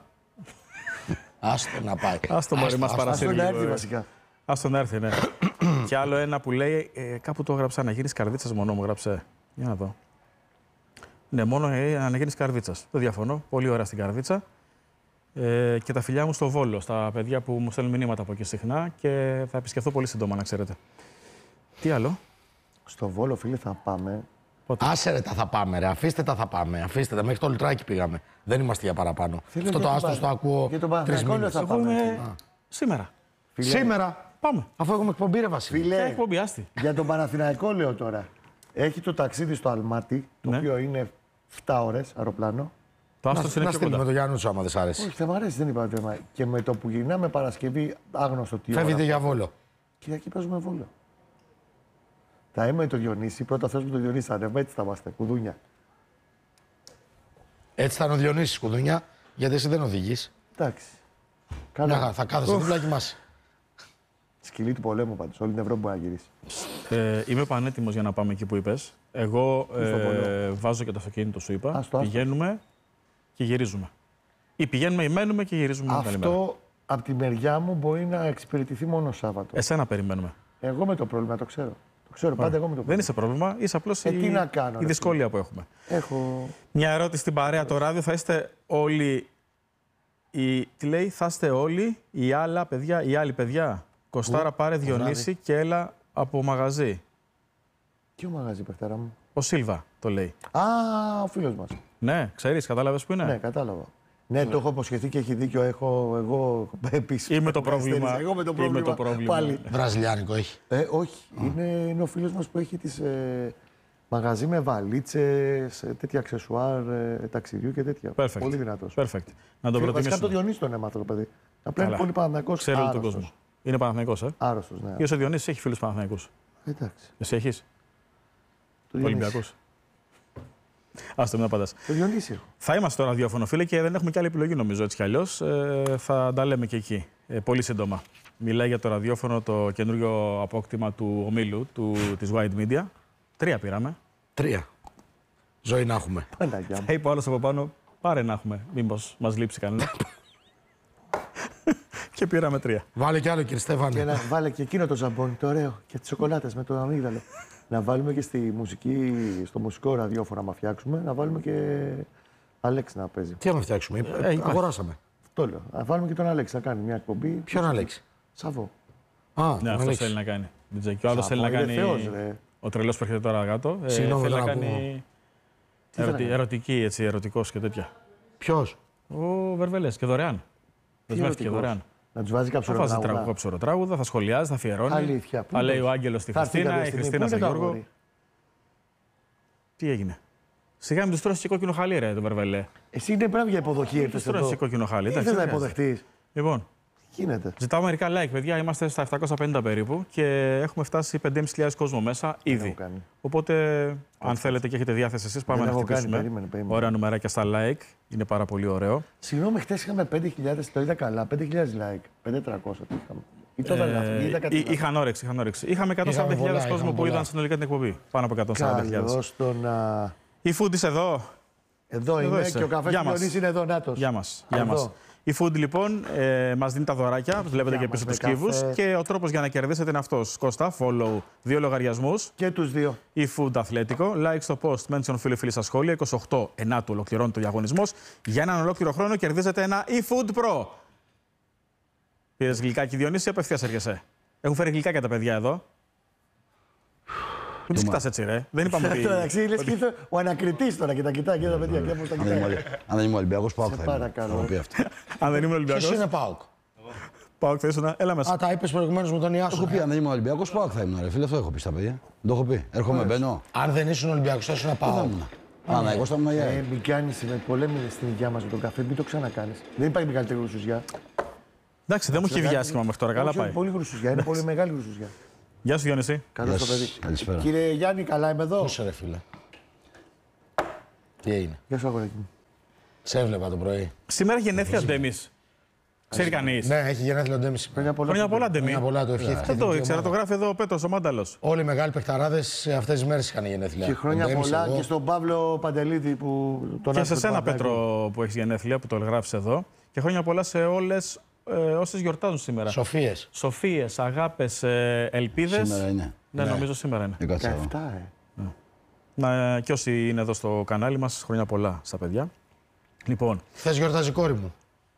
Άστο να πάει. Άστο μπορεί, μας παρασύρει. Άστο να έρθει βασικά. Άστο να έρθει, ναι. Και άλλο ένα που λέει, κάπου το έγραψα, να γίνεις καρδίτσας μόνο μου, γράψε. Για να δω. Ναι, μόνο να γίνεις καρδίτσας. Δεν διαφωνώ. Πολύ ωραία στην καρδίτσα. Και τα φιλιά μου στο Βόλο, στα παιδιά που μου στέλνουν μηνύματα από εκεί συχνά και θα επισκεφθώ πολύ σύντομα, να ξέρετε. Τι άλλο? Στο Βόλο, φίλε, θα πάμε. Άσε ρε, θα πάμε, ρε. Αφήστε τα, θα πάμε. Αφήστε τα. Μέχρι το Λουτράκι πήγαμε. Δεν είμαστε για παραπάνω. Φίλε, αυτό το άστο το ακούω. Για τον 3 μήνες. θα πάμε. Σήμερα. Φίλε, Σήμερα. Πάμε. Αφού έχουμε εκπομπή, ρε Βασίλη. Φίλε, Εκπομπή, άστη. για τον Παναθηναϊκό λέω τώρα. Έχει το ταξίδι στο Αλμάτι, το οποίο είναι 7 ώρες αεροπλάνο. Το άστο είναι Να πιο στείλουμε κοντά. τον Γιάννου σου, άμα δεν σ' άρεσει. Όχι, θα μ' αρέσει, δεν είπα θέμα. Και με το που γυρνάμε Παρασκευή, άγνωστο τι ώρα. Φεύγετε για Βόλο. Κυριακή παίζουμε Βόλο. Θα είμαι το Διονύση, πρώτα θες με το Διονύση, ανεβα, έτσι θα είμαστε, κουδούνια. Έτσι θα είναι ο Διονύσης κουδούνια, γιατί εσύ δεν οδηγείς. Εντάξει. Θα κάθεσαι δίπλα και μας. Σκυλή του πολέμου πάντως, όλη την Ευρώπη μπορεί να γυρίσει. Είμαι πανέτοιμος για να πάμε εκεί που είπες. Εγώ βάζω και το αυτοκίνητο, σου είπα. Πηγαίνουμε και γυρίζουμε. Ή πηγαίνουμε ή μένουμε και γυρίζουμε. Αυτό από τη μεριά μου μπορεί να εξυπηρετηθεί μόνο Σάββατο. Εσένα περιμένουμε. Εγώ με το πρόβλημα, το ξέρω. Το ξέρω πάντα εγώ με το πρόβλημα. Δεν είσαι πρόβλημα, είσαι απλώς τι να κάνω, η δυσκολία που έχουμε. Έχω... Μια ερώτηση στην παρέα το ράδιο. Θα είστε όλοι. Τι λέει, θα είστε όλοι οι άλλοι παιδιά. Κωστάρα, πάρε Διονύση και έλα από μαγαζί. Ποιο μαγαζί, παιχτέρα μου? Ο Σίλβα το λέει. Α, ο φίλος μας. Ναι, ξέρεις, κατάλαβες που είναι. Ναι, κατάλαβα. Ναι, το έχω υποσχεθεί και έχει δίκιο. Εγώ επίσης. Είμαι το πρόβλημα. Εγώ με το πρόβλημα. Πάλι. Βραζιλιάνικο έχει. Όχι. Είναι ο φίλος μας που έχει τις μαγαζί με βαλίτσες, τέτοια αξεσουάρ ταξιδιού και τέτοια. Perfect. Πολύ δυνατός. Perfect. Να τον προτιμήσουμε. Βασικά το Διονύση τον έμαθα το παιδί. Απλά είναι πολύ Παναθηναϊκός. Ξέρω όλο τον κόσμο. Είναι Παναθηναϊκός, Άρρωστος, ναι. Ή ο Διονύσης έχει φίλους Παναθηναϊκούς. Εντάξει. Εσύ έχεις? Το Ολυμπιακός. Άστο, μην απαντάς. Το Διονύση έχω. Θα είμαστε στο ραδιόφωνο, φίλε, και δεν έχουμε και άλλη επιλογή, νομίζω, έτσι κι αλλιώς. Θα τα λέμε και εκεί. Πολύ σύντομα. Μιλάει για το ραδιόφωνο το καινούριο απόκτημα του ομίλου της White Media. 3 πήραμε. 3. Ζωή να έχουμε. Παναγιά μου. Θα είπε ο άλλος από πάνω, πάρε να έχουμε. Μήπως μας λείψει κανένα. Και πήραμε 3. Βάλε κι άλλο, κύριε Στέφανε. Και να βάλε και εκείνο το ζαμπόνι, το ωραίο. Και τις σοκολάτες με το αμύγδαλο. Να βάλουμε και στο μουσικό ραδιόφωνο, να φτιάξουμε, να βάλουμε και Αλέξ να παίζει. Τι να φτιάξουμε, αγοράσαμε. Το λέω. Να βάλουμε και τον Αλέξ να κάνει μια εκπομπή. Ποιον Αλέξη? Σαββό. Ναι, αυτό θέλει να κάνει. Και ο άλλος θέλει να κάνει. Ο τρελός που έρχεται τώρα κάτω. Συγγνώμη, θέλει να δεν κάνει. Ερωτική, έτσι, ερωτικός και τέτοια. Ποιος? Ο Βερβελές και δωρεάν. Δεσμεύτηκε δωρεάν. Να του βάζει κάποιο ψωροτράγουδα, θα σχολιάζει, θα αφιερώνει. Αλήθεια. Θα λέει ο Άγγελος στη Χριστίνα, η Χριστίνα στον Γιώργο. Τι έγινε? Σιγά μην του τρώσει και κόκκινο χαλί, ρε, τον Βερβελέ. Εσύ είναι πράγμα για υποδοχή, Του τρώσει και κόκκινο χαλί. Δεν θα υποδεχτεί. Λοιπόν, γίνεται. Ζητάω μερικά like, παιδιά. Είμαστε στα 750 περίπου και έχουμε φτάσει 5.500 κόσμο μέσα ήδη. Οπότε, αν θέλετε και έχετε διάθεση εσείς, πάμε να χτυπήσουμε. Περίμενε. Ωραία νούμεράκια στα like. Είναι πάρα πολύ ωραίο. Συγγνώμη, χτες είχαμε 5.000, το είδα καλά. 5.000 like. 5.300 το είχαμε. Ή το είδα κάτι. Είχαν όρεξη. Είχαμε 140.000 κόσμο που είδαν συνολικά την εκπομπή. Πάνω από 140.000. Η Food είσαι εδώ. Εδώ είμαι και ο καφές του Διονύση είναι εδώ, νάτος. Γεια μας. Η Food λοιπόν μας δίνει τα δωράκια, βλέπετε και πίσω τους κύβους. Και ο τρόπος για να κερδίσετε είναι αυτός. Κώστα, follow 2 λογαριασμούς. Και τους 2. Η Food Αθλέτικο. Like στο post, mention φίλοι στα σχόλια. 28 ενάτου ολοκληρώνει το διαγωνισμός. Για έναν ολόκληρο χρόνο κερδίζετε ένα eFood Pro. Πήρες γλυκάκι, Διονύση, απευθείας έρχεσαι. Έχουν φέρει γλυκάκια τα παιδιά εδώ. Μην τους κοιτάς έτσι, ρε. Δεν είπαμε ότι. Εντάξει, λες και ήρθε ο ανακριτής τώρα και τα κοιτάει και τα παιδιά. Αν δεν είμαι Ολυμπιακός, ΠΑΟΚ θα παρακαλώ. Αν δεν ήμουν Ολυμπιακός. Ποιος είναι ΠΑΟΚ? ΠΑΟΚ θα ήσουν. Έλα μέσα. Α, τα είπες προηγουμένως με τον Ιάσο. Έχω πει, αν δεν είμαι Ολυμπιακός, ΠΑΟΚ θα ήμουν. Φίλε, αυτό έχω πει στα παιδιά. Το έχω πει. Έρχομαι, μπαίνω. Αν δεν ήσουν Ολυμπιακός, θα ήσουν ΠΑΟΚ. Άνα, εγώ στα μαγιά. Μην κάνεις με πολέμη στην υγειά μας με τον καφέ, μην το ξανακάνεις. Δεν υπάρχει μεγαλύτερη γρουσουζιά. Εντάξει, δεν μου έχει βγει άσχημα μέχρι τώρα. Καλά πάει. Είναι πολύ γρουσουζιά, είναι πολύ μεγάλη γρουσουζιά. Γεια σου, Διονύση. Καλώς το παιδί. Καλησπέρα. Κύριε Γιάννη, καλά είμαι εδώ. Πόσο ρε φίλε? Τι έγινε? Γεια σου, αγοράκι μου. Σε έβλεπα το πρωί. Σήμερα έχει γενέθλια Ντέμις. Ξέρει κανείς? Ναι, έχει γενέθλια ο Ντέμις. Χρόνια πολλά, Ντέμι. Χρόνια πολλά, το ευχήθηκα. Δεν το ήξερα, το γράφει εδώ ο Πέτρος, ο Μάνταλος. Όλοι οι μεγάλοι παιχταράδες αυτές τις μέρες είχαν γενέθλια. Και χρόνια πολλά και στον Παύλο Παντελίδη που τον Και άφησε. σε σένα, Πέτρο, που έχεις γενέθλια, που το γράφεις εδώ. Και χρόνια πολλά σε όλες όσες γιορτάζουν σήμερα. Σοφίες. Σοφίες, αγάπες, ελπίδες. Σήμερα είναι. Ναι, νομίζω σήμερα είναι. 17, Και όσοι είναι εδώ στο κανάλι μας, χρόνια πολλά στα παιδιά. Λοιπόν. Χθες γιορτάζει η κόρη μου.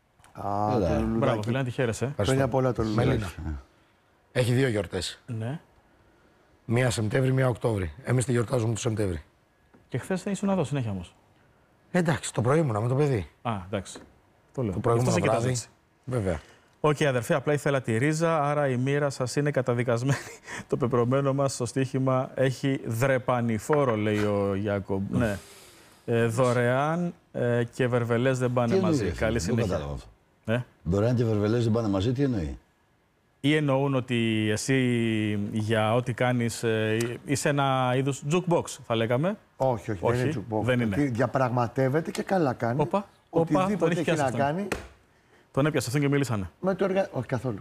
Μπράβο, φίλε, να τη χαίρεσαι. Χρόνια πολλά το Λουλουδάκι. Μελίνα. Έχει 2 γιορτές. Ναι. Μία Σεπτέμβρη, μία Οκτώβρη. Εμείς τη γιορτάζουμε το Σεπτέμβρη. Και χθες δεν ήσουν εδώ συνέχεια όμως. Εντάξει, το πρωί ήμουνα με το παιδί. Α, εντάξει. Το λέω. Το προηγούμενο Αυτό σε βράδυ. κοιτάζω έτσι. Βέβαια. Οκ, αδερφέ, απλά ήθελα τη ρίζα, άρα η μοίρα σας είναι καταδικασμένη. Το πεπρωμένο μας στο στοίχημα έχει δρεπανηφόρο, λέει ο Γιάκομπ. Ναι. Δωρεάν και Βερβελές δεν πάνε μαζί. Καλή συνέχεια. Δωρεάν και Βερβελές δεν πάνε μαζί, τι εννοεί? Ή εννοούν ότι εσύ για ό,τι κάνεις είσαι ένα είδους jukebox, θα λέγαμε. Όχι, δεν είναι jukebox. Δεν είναι. Διαπραγματεύεται και καλά κάνει. Οτιδήποτε έχει να κάνει. Τον έπιασε αυτόν και μίλησανε. Όχι καθόλου.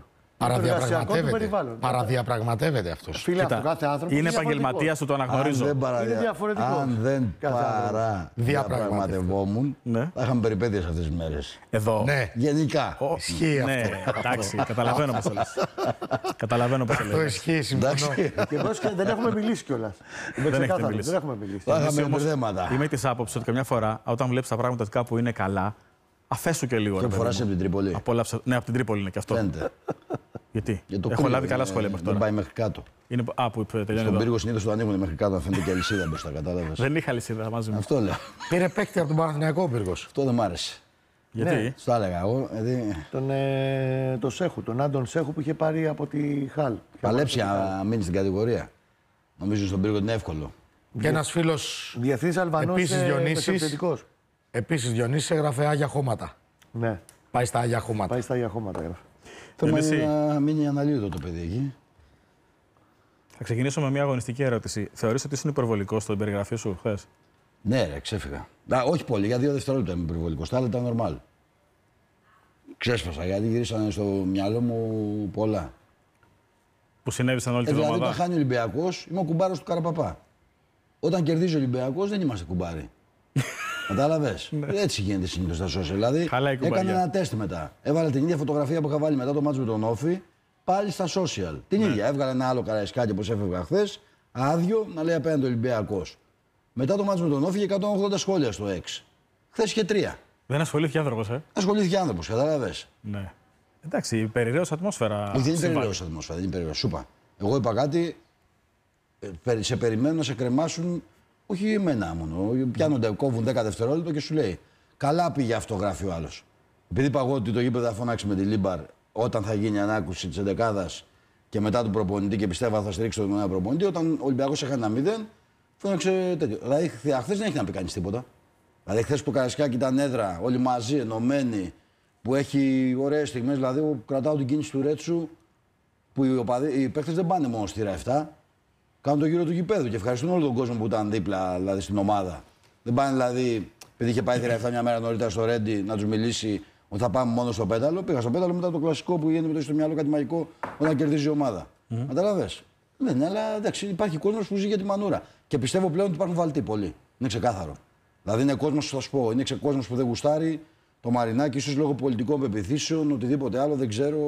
Παραδιαπραγματεύεται αυτός. Φίλε, αυτό κάθε άνθρωπο. Είναι επαγγελματίας του, το αναγνωρίζω. Είναι διαφορετικό. Αν δεν παραδιαπραγματευόμουν, θα είχαμε περιπέτειες αυτές τις μέρες. Εδώ. Ναι. Γενικά. Ισχύει αυτό. Ναι, εντάξει, καταλαβαίνω πώς το λες. Καταλαβαίνω πώς το Το λες. ισχύει, συμφωνώ. Και εδώ δεν έχουμε μιλήσει κιόλας. Δεν έχετε μιλήσει. Δεν έχουμε μιλήσει. Θα είχαμε Όμως, μπερδέματα. είμαι της άποψης ότι καμιά φορά, όταν βλέπεις τα πράγματα ότι κάπου είναι καλά, αφέσου και λίγο. Και φοράς από την Τρίπολη. Ναι, από την Τρίπολη είναι και αυτό. Φαίνεται. Γιατί? Για το Έχω κρύο λάβει καλά είναι- σχόλια μέχρι Δεν τώρα. πάει μέχρι κάτω. Είναι... Α, που τελειώνει Στον εδώ. πύργο συνήθως το ανοίγουν μέχρι κάτω, να φαίνεται και αλυσίδα μπροστά, κατάλαβες. Δεν είχα λυσίδα μαζί μου. Αυτό λέω. Πήρε παίκτη από τον Παναθηναϊκό ο Πύργος. Αυτό δεν μ' άρεσε. Γιατί? Στο έλεγα εγώ. Τον Σέχου, τον Άντων Σέχου που είχε πάρει από τη Χαλ. Παλέψει να μείνει στην κατηγορία. Νομίζω στον πύργο είναι εύκολο. Και ένας φίλος Διεθνής Αλβανός Επίσης, Διονύσης. επιθετικός. επίσης Διονύσης έγραφε Άγια Χώματα. Ναι, Πάει στα Άγια Χώματα. πάει στα Άγια Χώματα. Γράφει. Θέμα Εσύ. είναι να μείνει αναλύωτο το παιδί εκεί. Θα ξεκινήσω με μια αγωνιστική ερώτηση. Θεωρείς ότι ήσουν υπερβολικό στην περιγραφή σου χθες? Ναι, ρε, ξέφυγα. Όχι πολύ, για 2 δευτερόλεπτα είμαι υπερβολικός, αλλά ήταν normal. Ξέσπασα γιατί γυρίσανε στο μυαλό μου πολλά. Που συνέβησαν όλη τη Δηλαδή, εβδομάδα. όταν χάνει ο Ολυμπιακός, είμαι ο κουμπάρος του Καραπαπά. Όταν κερδίζει ο Ολυμπιακός, δεν είμαστε κουμπάροι. Κατάλαβες. Έτσι γίνεται συνήθως στα social. Δηλαδή, έκανε ένα τεστ μετά. Έβαλε την ίδια φωτογραφία που είχα βάλει μετά το μάτσο με τον Όφη, πάλι στα social. Την ίδια. Έβγαλε ένα άλλο καραϊσκάκι όπως έφευγα χθες, άδειο, να λέει απέναντι ο Ολυμπιακός. Μετά το μάτσο με τον Όφη είχε 180 σχόλια στο X. Χθες είχε 3. Δεν ασχολήθηκε άνθρωπος, Ασχολήθηκε άνθρωπος, κατάλαβες. Ναι. Εντάξει, περιραίωσα ατμόσφαιρα. Όχι, δεν είναι περιραίωσα ατμόσφαιρα, δεν είναι περιραίωσα. Σου είπα. Εγώ είπα κάτι, σε περιμένουν να σε κρεμάσουν, όχι εμένα μόνο. Πιάνονται, κόβουν 10 δευτερόλεπτα και σου λέει: καλά πήγε αυτό, γράφει ο άλλος. Επειδή είπα εγώ ότι το γήπεδο θα φωνάξει με τη Λίμπαρ όταν θα γίνει η ανάκουση της 11ης και μετά του προπονητή και πιστεύω θα στηρίξει τον νέο προπονητή, όταν ο Ολυμπιακός έχανε ένα 0, φώναξε τέτοιο. Δηλαδή, χθες δεν έχει να πει κανείς τίποτα. Δηλαδή, χθες που Καρασκάκη ήταν έδρα, όλοι μαζί, ενωμένοι, που έχει ωραίες στιγμές, δηλαδή, κρατάω την κίνηση του Ρέτσου, που οι παίκτες δεν πάνε μόνο στη ΡΑ7, κάνουν το γύρο του γηπέδου και ευχαριστούν όλο τον κόσμο που ήταν δίπλα δηλαδή, στην ομάδα. Δεν πάνε δηλαδή, επειδή είχε πάει η ΡΑ7 μια μέρα νωρίτερα στο Ρέντι να τους μιλήσει ότι θα πάμε μόνο στο πέταλο. Πήγα στο πέταλο μετά το κλασικό που γίνεται με το στο μυαλό κάτι μαγικό όταν κερδίζει η ομάδα. Καταλαβες. Δεν, αλλά εντάξει, υπάρχει κόσμος που ζει για τη μανούρα. Και πιστεύω πλέον ότι υπάρχουν βαλτοί πολλοί. Είναι ξεκάθαρο. Δηλαδή είναι κόσμος, θα σου πω, είναι κόσμος που δεν γουστάρει το Μαρινάκι, ίσως λόγω πολιτικών πεποιθήσεων, οτιδήποτε άλλο, δεν ξέρω.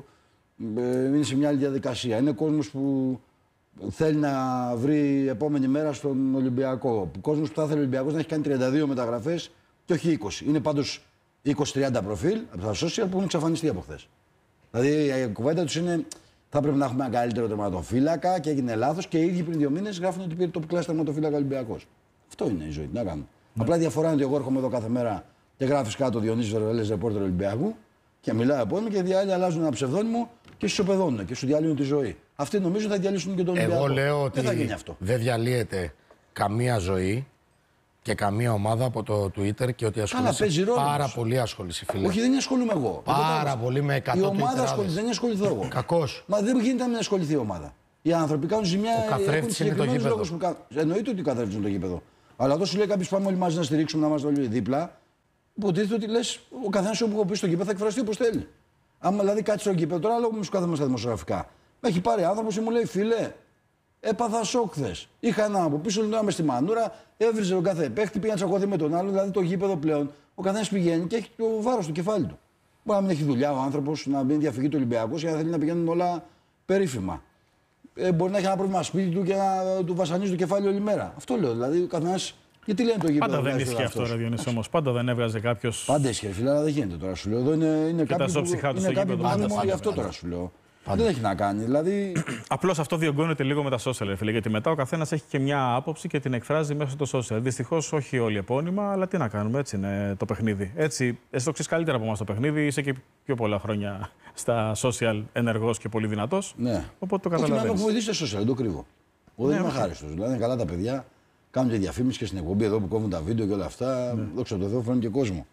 Είναι σε μια άλλη διαδικασία. Είναι κόσμος που θέλει να βρει επόμενη μέρα στον Ολυμπιακό. Κόσμος που θα ήθελε ο Ολυμπιακός να έχει κάνει 32 μεταγραφές και όχι 20. Είναι πάντως 20-30 προφίλ από τα social που έχουν εξαφανιστεί από χθες. Δηλαδή η κουβέντα τους είναι θα πρέπει να έχουμε ένα καλύτερο τερματοφύλακα και έγινε λάθος και οι ίδιοι πριν 2 μήνες γράφουν ότι πήρε top class τερματοφύλακα Ολυμπιακός. Αυτό είναι η ζωή. Τι να κάνουμε. Απλά η διαφορά είναι ότι εγώ έρχομαι εδώ κάθε μέρα και γράφεις κάτω Διονύσης Βερβελές, ρεπόρτερ Ολυμπιακού και μιλάω από μου και οι άλλοι αλλάζουν ένα ψευδόνυμο και σου ισοπεδώνουν και σου διαλύουν τη ζωή. Αυτοί νομίζω θα διαλύσουν και τον Ολυμπιακό. Εγώ λέω ότι δεν θα γίνει αυτό. Δεν διαλύεται καμία ζωή και καμία ομάδα από το Twitter και ότι ασχολείσαι πάρα πολύ ασχολείσαι, φίλε. Όχι, δεν ασχολούμαι εγώ. Πάρα πολύ με 100 η ομάδα Twitterάδες. ασχολείται, δεν ασχοληθώ εγώ. Κακός. Μα δεν γίνεται να μην ασχοληθεί η ομάδα. Οι άνθρωποι κάνουν ζημιά. Ο καθρέφτης είναι το γήπεδο. Εννοείται ότι ο καθρέφτης είναι το γήπεδο. Αλλά όταν σου λέει κάποιο πάμε όλοι μαζί να στηρίξουμε, να είμαστε όλοι δίπλα, υποτίθεται ότι λε ο καθένας όπου έχω πει στο γήπεδο θα εκφραστεί όπως θέλει. Άμα δηλαδή κάτσει στο γήπεδο, τώρα λόγω μου κάθομαι στα δημοσιογραφικά. Με έχει πάρει άνθρωπο και μου λέει φίλε, έπαθα σοκ χθες. Είχα ένα από πίσω, λέω στη μανούρα, έβριζε τον κάθε παίχτη, πήγα να τσακωθεί με τον άλλο. Δηλαδή το γήπεδο πλέον ο καθένας πηγαίνει και έχει το βάρος του κεφάλι του. Μπορεί να μην έχει δουλειά ο άνθρωπος, να μην διαφυγεί του Ολυμπιακού και να θέλει να πηγαίνουν όλα περίφημα. Μπορεί να έχει ένα πρόβλημα σπίτι του και να του βασανίζει το κεφάλι όλη μέρα. Αυτό λέω. Δηλαδή ο καθένας. Γιατί λένε το γήπεδο. Πάντα δεν ίσχυε αυτό, ρε Διονύση, όμως. Πάντα δεν έβγαζε κάποιο. Πάντα ίσχυε, φίλε, αλλά δεν γίνεται τώρα σου λέω. Εδώ είναι κάποιοι που είναι μόνο γι' αυτό τώρα σου λέω. Δεν έχει να κάνει. Δηλαδή... Απλώς αυτό διωγγώνεται λίγο με τα social, φίλε. Γιατί μετά ο καθένας έχει και μια άποψη και την εκφράζει μέσω των social. Δυστυχώς όχι όλοι επώνυμα, αλλά τι να κάνουμε, έτσι είναι το παιχνίδι. Έτσι, εσύ το ξέρεις καλύτερα από εμάς το παιχνίδι, είσαι και πιο πολλά χρόνια στα social ενεργός και πολύ δυνατός. Ναι. Οπότε το καταλαβαίνεις. Όχι, με βοηθήσει στα social, δεν το κρύβω. Εγώ δεν είμαι αχάριστος. Δηλαδή είναι καλά τα παιδιά. Κάνουν και διαφήμιση και στην εκπομπή εδώ που κόβουν τα βίντεο και όλα αυτά. Δόξα τω Θεώ, φέρνουν και κόσμο.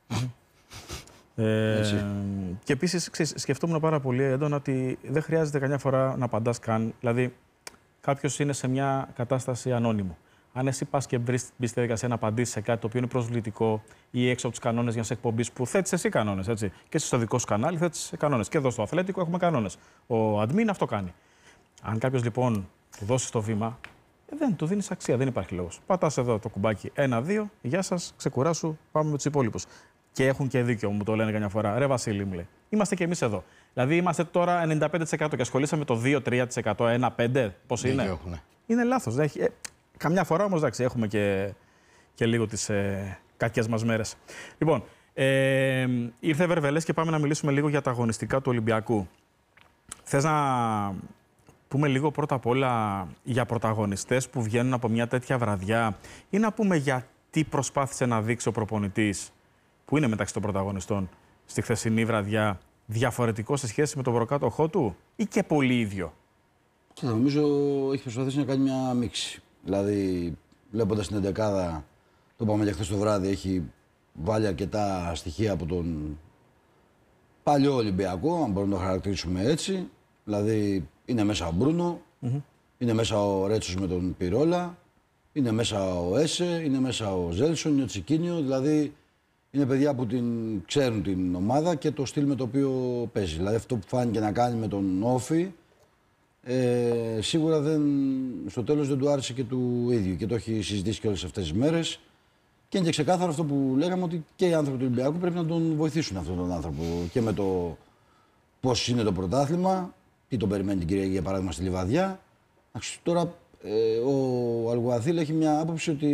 Και επίσης σκεφτόμουν πάρα πολύ έντονα ότι δεν χρειάζεται καμιά φορά να απαντάς καν. Δηλαδή, κάποιος είναι σε μια κατάσταση ανώνυμου. Αν εσύ πας και μπει στη διαδικασία να απαντήσεις σε κάτι το οποίο είναι προσβλητικό ή έξω από τους κανόνες μιας εκπομπής που θέτεις εσύ κανόνες, έτσι. Και εσύ στο δικό σου κανάλι θέτεις κανόνες. Και εδώ στο Αθλέτικο έχουμε κανόνες. Ο admin αυτό κάνει. Αν κάποιος λοιπόν του δώσει το βήμα, δεν του δίνεις αξία, δεν υπάρχει λόγος. Πατάς εδώ το κουμπάκι 1-2, γεια σας, ξεκουράσου, πάμε με τους υπόλοιπους. Και έχουν και δίκιο, μου το λένε καμιά φορά. Ρε Βασίλη, μου λέει. Είμαστε και εμείς εδώ. Δηλαδή είμαστε τώρα 95% και ασχολήσαμε το 2-3%, 1-5%. Πώς είναι. Έχουν. Είναι λάθος. Καμιά φορά όμως εντάξει, έχουμε και λίγο τις κακές μας μέρες. Λοιπόν, ήρθε Βερβελές και πάμε να μιλήσουμε λίγο για τα αγωνιστικά του Ολυμπιακού. Θες να πούμε λίγο πρώτα απ' όλα για πρωταγωνιστές που βγαίνουν από μια τέτοια βραδιά ή να πούμε γιατί προσπάθησε να δείξει ο προπονητής που είναι μεταξύ των πρωταγωνιστών στη χθεσινή βραδιά διαφορετικό σε σχέση με τον προκάτοχό του ή και πολύ ίδιο. Και νομίζω έχει προσπαθήσει να κάνει μια μίξη. Δηλαδή, βλέποντας την 11η, το είπαμε και χθες το βράδυ, έχει βάλει αρκετά στοιχεία από τον παλιό Ολυμπιακό, αν μπορούμε να το χαρακτηρίσουμε έτσι. Δηλαδή, είναι μέσα ο Μπρούνο, είναι μέσα ο Ρέτσος με τον Πυρόλα, Είναι μέσα ο Έσε, είναι μέσα ο Ζέλσον, είναι ο Τσικίνιο. Δηλαδή είναι παιδιά που ξέρουν την ομάδα και το στυλ με το οποίο παίζει. Δηλαδή αυτό που φάνηκε να κάνει με τον Όφη, σίγουρα στο τέλος δεν του άρεσε και του ίδιου και το έχει συζητήσει και όλες αυτές τις μέρες. Και είναι και ξεκάθαρο αυτό που λέγαμε, ότι και οι άνθρωποι του Ολυμπιακού πρέπει να τον βοηθήσουν αυτόν τον άνθρωπο και με το πώς είναι το πρωτάθλημα, τι τον περιμένει την Κυριακή για παράδειγμα στη Λιβαδιά. Τώρα ο Αλγουαθίλ έχει μια άποψη ότι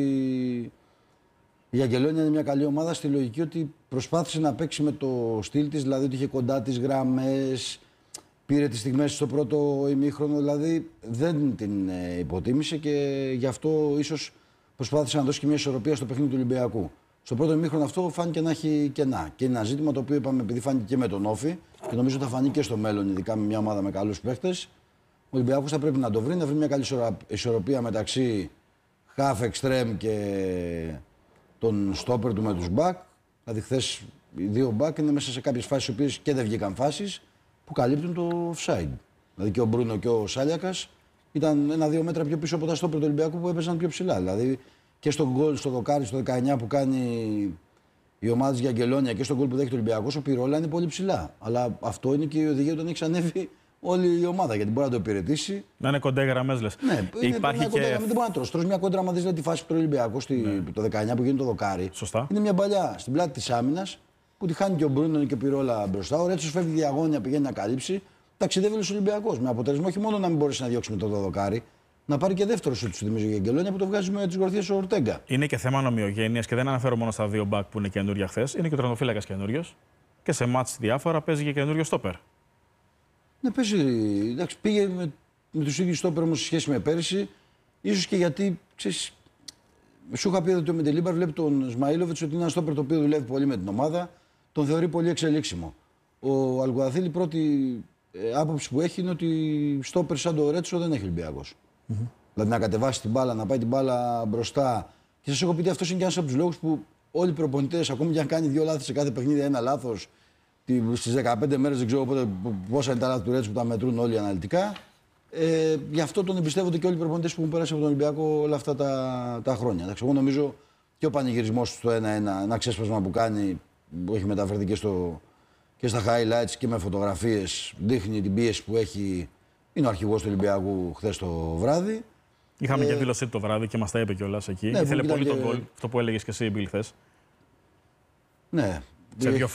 η Αγγελόνια είναι μια καλή ομάδα στη λογική ότι προσπάθησε να παίξει με το στυλ της, δηλαδή ότι είχε κοντά τις γραμμές, πήρε τις στιγμές στο πρώτο ημίχρονο, δηλαδή δεν την υποτίμησε και γι' αυτό ίσως προσπάθησε να δώσει και μια ισορροπία στο παιχνίδι του Ολυμπιακού. Στο πρώτο ημίχρονο αυτό φάνηκε να έχει κενά. Και είναι ένα ζήτημα το οποίο είπαμε, επειδή φάνηκε και με τον Όφη και νομίζω θα φανεί και στο μέλλον, ειδικά με μια ομάδα με καλούς παίχτες. Ο Ολυμπιακός θα πρέπει να το βρει, να βρει μια καλή ισορροπία μεταξύ half extreme και τον στόπερ του με τους back. Δηλαδή, χθες οι δύο back είναι μέσα σε κάποιες φάσεις οι οποίες και δεν βγήκαν φάσεις που καλύπτουν το offside. Δηλαδή και ο Μπρούνο και ο Σάλιακας ήταν 1-2 μέτρα πιο πίσω από τα στόπερ του Ολυμπιακού που έπαιζαν πιο ψηλά. Δηλαδή και στον γκολ στο δοκάρι στο 19 που κάνει η ομάδα της Αγγελόνια και στον γκολ που δέχεται ο Ολυμπιακός, ο Πυρόλα είναι πολύ ψηλά. Αλλά αυτό είναι και η οδηγία όταν έχει ανέβει όλη η ομάδα, γιατί μπορεί να το υπηρετήσει. Να είναι κοντά οι γραμμές, λες. Ναι, υπάρχει και. Δεν μπορεί να τρως μια κόντρα, άμα δεις τη φάση του Ολυμπιακού το 19 που γίνει το δοκάρι. Σωστά. Είναι μια παλιά στην πλάτη της άμυνας που τη χάνει και ο Μπρούνο και ο Πυρόλα μπροστά. Ο Ρέτσος φεύγει διαγώνια, πηγαίνει να καλύψει. Ταξιδεύει ο Ολυμπιακός. Με αποτέλεσμα όχι μόνο να μην μπορέσει να διώξει με το δοκάρι, να πάρει και δεύτερο σουτ του θυμίζω για Αγγελόνια που το βγάζει με τις γορθίες ο Ορτέγκα. Είναι και θέμα νομιογένειας και δεν αναφέρω μόνο στα δύο μπακ που είναι καινούρια χθες. Είναι και ο τερματοφύλακας καινούριος. Και σε μάτς διάφορα παίζει και καινούριο στόπερ. Ναι, παίζει. Εντάξει, πήγε με τους ίδιους στόπερ όμως σε σχέση με πέρυσι. Ίσως και γιατί ξέρεις, σου είχα πει ότι ο Μεντελίμπαρ βλέπει τον Σμαΐλοβιτς ότι είναι ένα στόπερ το οποίο δουλεύει πολύ με την ομάδα. Τον θεωρεί πολύ εξελίξιμο. Ο Αλγουαθίλ η πρώτη άποψη που έχει είναι ότι στόπερ σαν το Ρέτσο δεν έχει Ολυμπιακός. Δηλαδή να κατεβάσει την μπάλα, να πάει την μπάλα μπροστά. Και σας έχω πει ότι αυτός είναι και ένας από τους λόγους που όλοι οι προπονητές, ακόμη και αν κάνει δύο λάθη σε κάθε παιχνίδι, ένα λάθος, στις 15 μέρες δεν ξέρω πότε, πόσα είναι τα λάθη του Ρέτσου που τα μετρούν όλοι αναλυτικά. Γι' αυτό τον εμπιστεύονται και όλοι οι προπονητές που έχουν περάσει από τον Ολυμπιακό όλα αυτά τα χρόνια. Εντάξει, εγώ νομίζω και ο πανηγυρισμός του στο 1-1, ένα ξέσπασμα που κάνει, που έχει μεταφερθεί και στα highlights και με φωτογραφίες, δείχνει την πίεση που έχει. Είναι ο αρχηγός του Ολυμπιακού χθες το βράδυ. Είχαμε και δήλωσή το βράδυ και μας τα είπε κιόλας εκεί. Ναι, ήθελε πολύ και... τον γκολ, αυτό που έλεγες και εσύ, Μπιλ, χθες. Ναι. Σε δύο